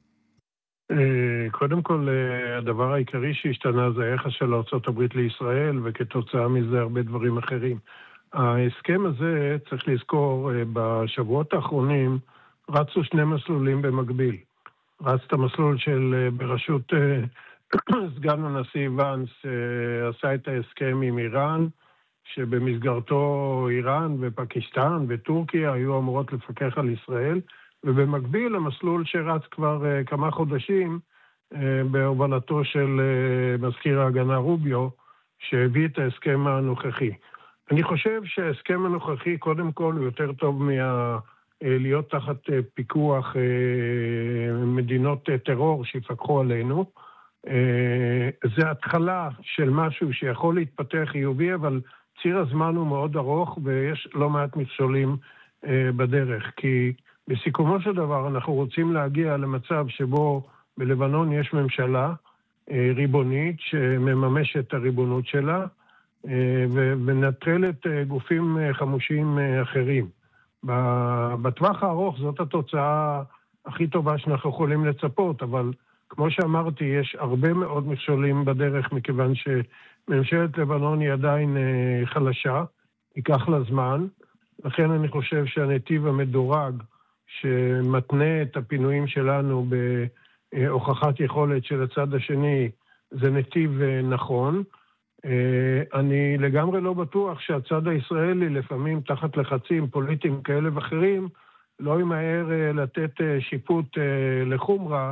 קודם כל, הדבר העיקרי שהשתנה זה היחס של ארצות הברית לישראל, וכתוצאה מזה הרבה דברים אחרים. ההסכם הזה, צריך לזכור, בשבועות האחרונים רצו שני מסלולים במקביל. רץ את המסלול של בראשות סגן הנשיא ואנס, עשה את ההסכם עם איראן, שבמסגרתו איראן ופקיסטן וטורקיה היו אמורות לפקח על ישראל, ובמקביל המסלול שרץ כבר כמה חודשים בהובלתו של מזכיר ההגנה רוביו, שהביא את ההסכם הנוכחי. אני חושב שההסכם הנוכחי קודם כל הוא יותר טוב להיות תחת פיקוח מדינות טרור שיפקחו עלינו. זה התחלה של משהו שיכול להתפתח חיובי, אבל ציר הזמן הוא מאוד ארוך ויש לא מעט מכשולים בדרך, כי בסיכומו של דבר אנחנו רוצים להגיע למצב שבו בלבנון יש ממשלה ריבונית שמממשת את הריבונות שלה ומנטרלת גופים חמושים אחרים. בטווח הארוך זאת התוצאה הכי טובה שאנחנו יכולים לצפות, אבל כמו שאמרתי, יש הרבה מאוד מכשולים בדרך, מכיוון שממשלת לבנון היא עדיין חלשה, ייקח לה זמן, לכן אני חושב שהנתיב המדורג שמתנה את הפינויים שלנו בהוכחת יכולת של הצד השני, זה נתיב נכון. אני לגמרי לא בטוח שהצד הישראלי, לפעמים תחת לחצים פוליטיים כאלה ואחרים, לא ימהר לתת שיפוט לחומרה